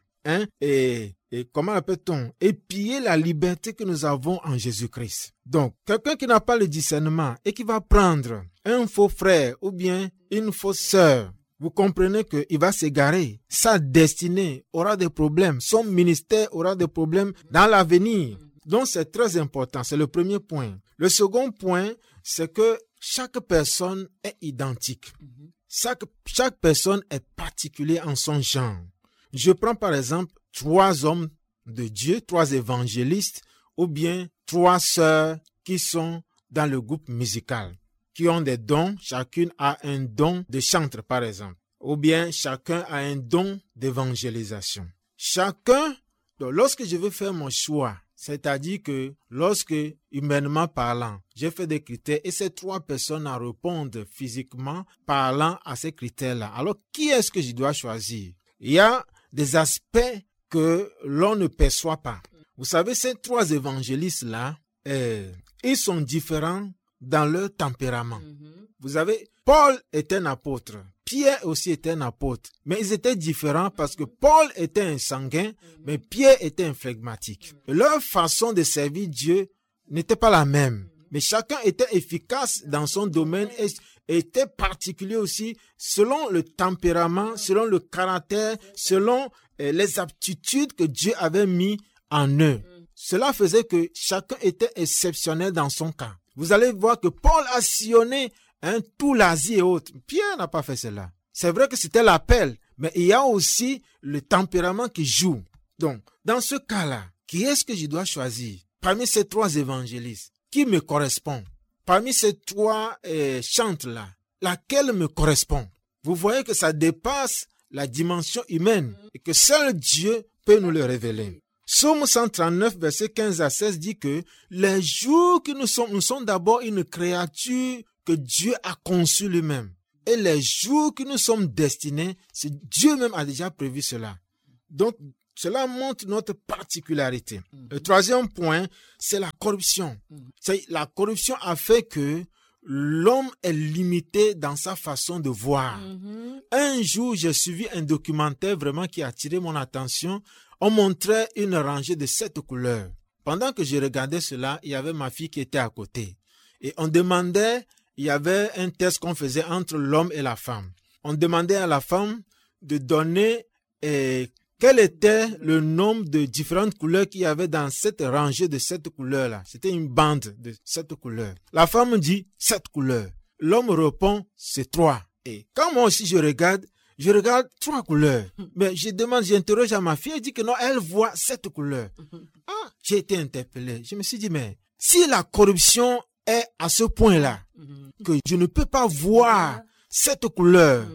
et comment appelle-t-on, épier la liberté que nous avons en Jésus-Christ. Donc, quelqu'un qui n'a pas le discernement et qui va prendre un faux frère ou bien une fausse sœur, vous comprenez qu'il va s'égarer. Sa destinée aura des problèmes. Son ministère aura des problèmes dans l'avenir. Donc, c'est très important. C'est le premier point. Le second point, c'est que chaque personne est identique. Chaque personne est particulière en son genre. Je prends par exemple 3 hommes de Dieu, 3 évangélistes, ou bien 3 sœurs qui sont dans le groupe musical, qui ont des dons. Chacune a un don de chantre, par exemple. Ou bien chacun a un don d'évangélisation. Chacun, donc, lorsque je veux faire mon choix, c'est-à-dire que lorsque, humainement parlant, j'ai fait des critères et ces 3 personnes en répondent physiquement parlant à ces critères-là. Alors, qui est-ce que je dois choisir? Il y a des aspects que l'on ne perçoit pas. Vous savez, ces 3 évangélistes-là, ils sont différents dans leur tempérament. Vous avez, Paul est un apôtre. Pierre aussi était un apôtre. Mais ils étaient différents parce que Paul était un sanguin, mais Pierre était un flegmatique. Et leur façon de servir Dieu n'était pas la même. Mais chacun était efficace dans son domaine et était particulier aussi selon le tempérament, selon le caractère, selon les aptitudes que Dieu avait mis en eux. Cela faisait que chacun était exceptionnel dans son cas. Vous allez voir que Paul a sillonné tout l'Asie et autres. Pierre n'a pas fait cela. C'est vrai que c'était l'appel, mais il y a aussi le tempérament qui joue. Donc, dans ce cas-là, qui est-ce que je dois choisir parmi ces 3 évangélistes? Qui me correspond? Parmi ces 3 chantes-là, laquelle me correspond? Vous voyez que ça dépasse la dimension humaine et que seul Dieu peut nous le révéler. Psaume 139, verset 15 à 16 dit que les jours que nous sommes d'abord une créature que Dieu a conçue lui-même. Et les jours que nous sommes destinés, c'est Dieu même a déjà prévu cela. Donc, cela montre notre particularité. Le 3e point, c'est la corruption. La corruption a fait que l'homme est limité dans sa façon de voir. Un jour, j'ai suivi un documentaire vraiment qui a attiré mon attention. On montrait une rangée de 7 couleurs. Pendant que je regardais cela, il y avait ma fille qui était à côté. Et on demandait, il y avait un test qu'on faisait entre l'homme et la femme. On demandait à la femme de donner quel était le nombre de différentes couleurs qu'il y avait dans cette rangée de 7 couleurs-là. C'était une bande de 7 couleurs. La femme dit 7 couleurs. L'homme répond, c'est 3. Et quand moi aussi je regarde 3 couleurs. Mais j'interroge à ma fille, elle dit que non, elle voit 7 couleurs. J'ai été interpellé. Je me suis dit, mais si la corruption est à ce point-là, que je ne peux pas voir 7 couleurs,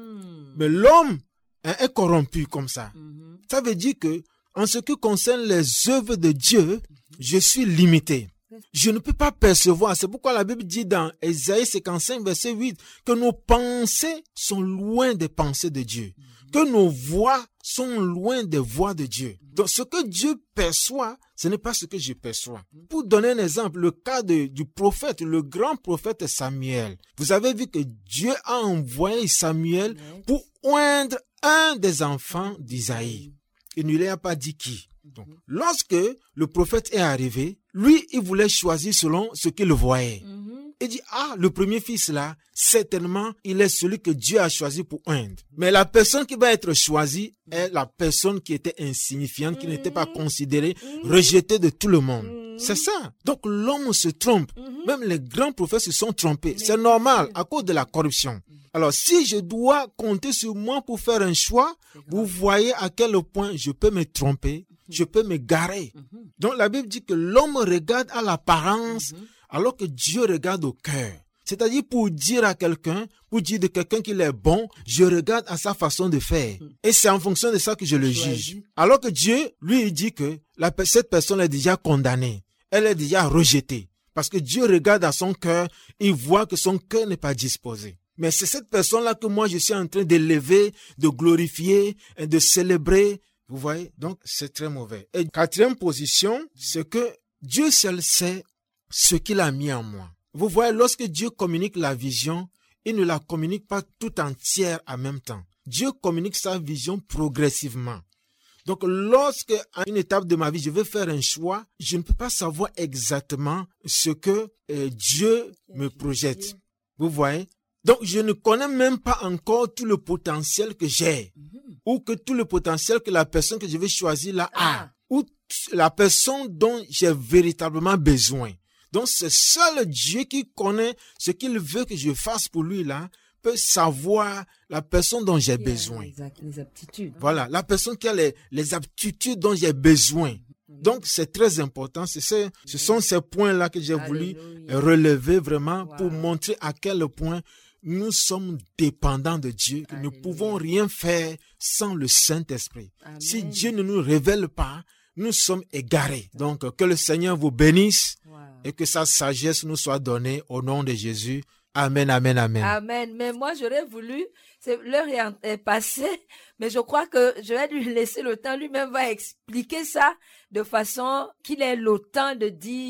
mais l'homme est corrompu comme ça. Ça veut dire que, en ce qui concerne les œuvres de Dieu, je suis limité. Je ne peux pas percevoir. C'est pourquoi la Bible dit dans Ésaïe 55, verset 8, que nos pensées sont loin des pensées de Dieu. Que nos voix sont loin des voix de Dieu. Donc, ce que Dieu perçoit, ce n'est pas ce que je perçois. Pour donner un exemple, le cas du prophète, le grand prophète Samuel. Vous avez vu que Dieu a envoyé Samuel pour oindre un des enfants d'Isaïe. Il ne lui a pas dit qui. Donc, lorsque le prophète est arrivé, lui, il voulait choisir selon ce qu'il voyait. Il dit, le premier fils là, certainement, il est celui que Dieu a choisi pour oindre. Mais la personne qui va être choisie est la personne qui était insignifiante, qui n'était pas considérée, rejetée de tout le monde. C'est ça. Donc l'homme se trompe. Même les grands prophètes se sont trompés. C'est normal à cause de la corruption. Alors si je dois compter sur moi pour faire un choix, vous voyez à quel point je peux me tromper, je peux me garer. Donc la Bible dit que l'homme regarde à l'apparence alors que Dieu regarde au cœur. C'est-à-dire pour dire à quelqu'un, pour dire de quelqu'un qu'il est bon, je regarde à sa façon de faire. Et c'est en fonction de ça que je le juge. Alors que Dieu, lui, il dit que cette personne est déjà condamnée. Elle est déjà rejetée. Parce que Dieu regarde à son cœur, il voit que son cœur n'est pas disposé. Mais c'est cette personne-là que moi je suis en train d'élever, de glorifier et de célébrer. Vous voyez? Donc c'est très mauvais. Et 4e position, c'est que Dieu seul sait ce qu'il a mis en moi. Vous voyez, lorsque Dieu communique la vision, il ne la communique pas tout entière en même temps. Dieu communique sa vision progressivement. Donc, lorsque, à une étape de ma vie, je veux faire un choix, je ne peux pas savoir exactement ce que Dieu me projette. Vous voyez? Donc, je ne connais même pas encore tout le potentiel que j'ai, ou que tout le potentiel que la personne que je vais choisir là a, ou la personne dont j'ai véritablement besoin. Donc, c'est seul Dieu qui connaît ce qu'il veut que je fasse pour lui là, peut savoir la personne dont j'ai besoin. Les aptitudes. Voilà, la personne qui a les aptitudes dont j'ai besoin. Donc, c'est très important. Ce sont ces points-là que j'ai voulu relever vraiment pour montrer à quel point nous sommes dépendants de Dieu, que nous ne pouvons rien faire sans le Saint-Esprit. Amen. Si Dieu ne nous révèle pas, nous sommes égarés. Donc, que le Seigneur vous bénisse et que sa sagesse nous soit donnée au nom de Jésus. Amen, amen, amen. Amen. Mais moi, j'aurais voulu, l'heure est passée, mais je crois que je vais lui laisser le temps. Lui-même va expliquer ça de façon qu'il ait le temps de dire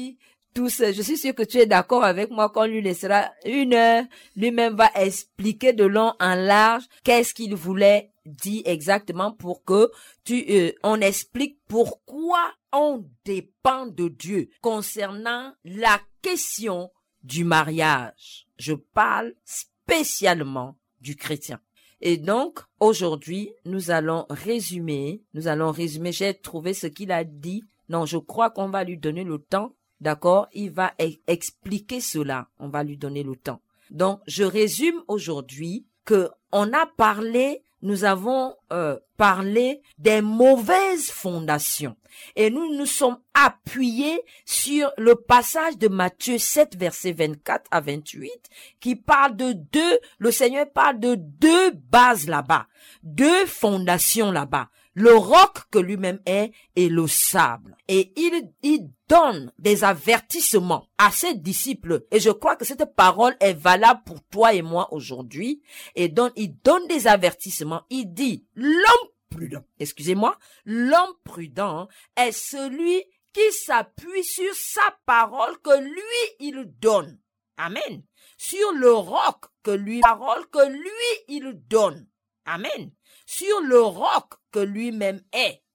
tous, je suis sûr que tu es d'accord avec moi qu'on lui laissera 1 heure, lui-même va expliquer de long en large qu'est-ce qu'il voulait dire exactement pour que on explique pourquoi on dépend de Dieu concernant la question du mariage. Je parle spécialement du chrétien. Et donc, aujourd'hui, nous allons résumer, j'ai trouvé ce qu'il a dit. Non, je crois qu'on va lui donner le temps, d'accord? Il va expliquer cela, on va lui donner le temps. Donc, je résume aujourd'hui que on a parlé, nous avons parlé des mauvaises fondations. Et nous nous sommes appuyés sur le passage de Matthieu 7, versets 24 à 28, qui parle le Seigneur parle de 2 bases là-bas, 2 fondations là-bas, le roc que lui-même est et le sable. Et il donne des avertissements à ses disciples. Et je crois que cette parole est valable pour toi et moi aujourd'hui. Et donc, il donne des avertissements. Il dit, l'homme prudent est celui qui s'appuie sur sa parole que lui, il donne. Amen. Sur le roc parole que lui, il donne. Amen. Sur le roc que lui-même est.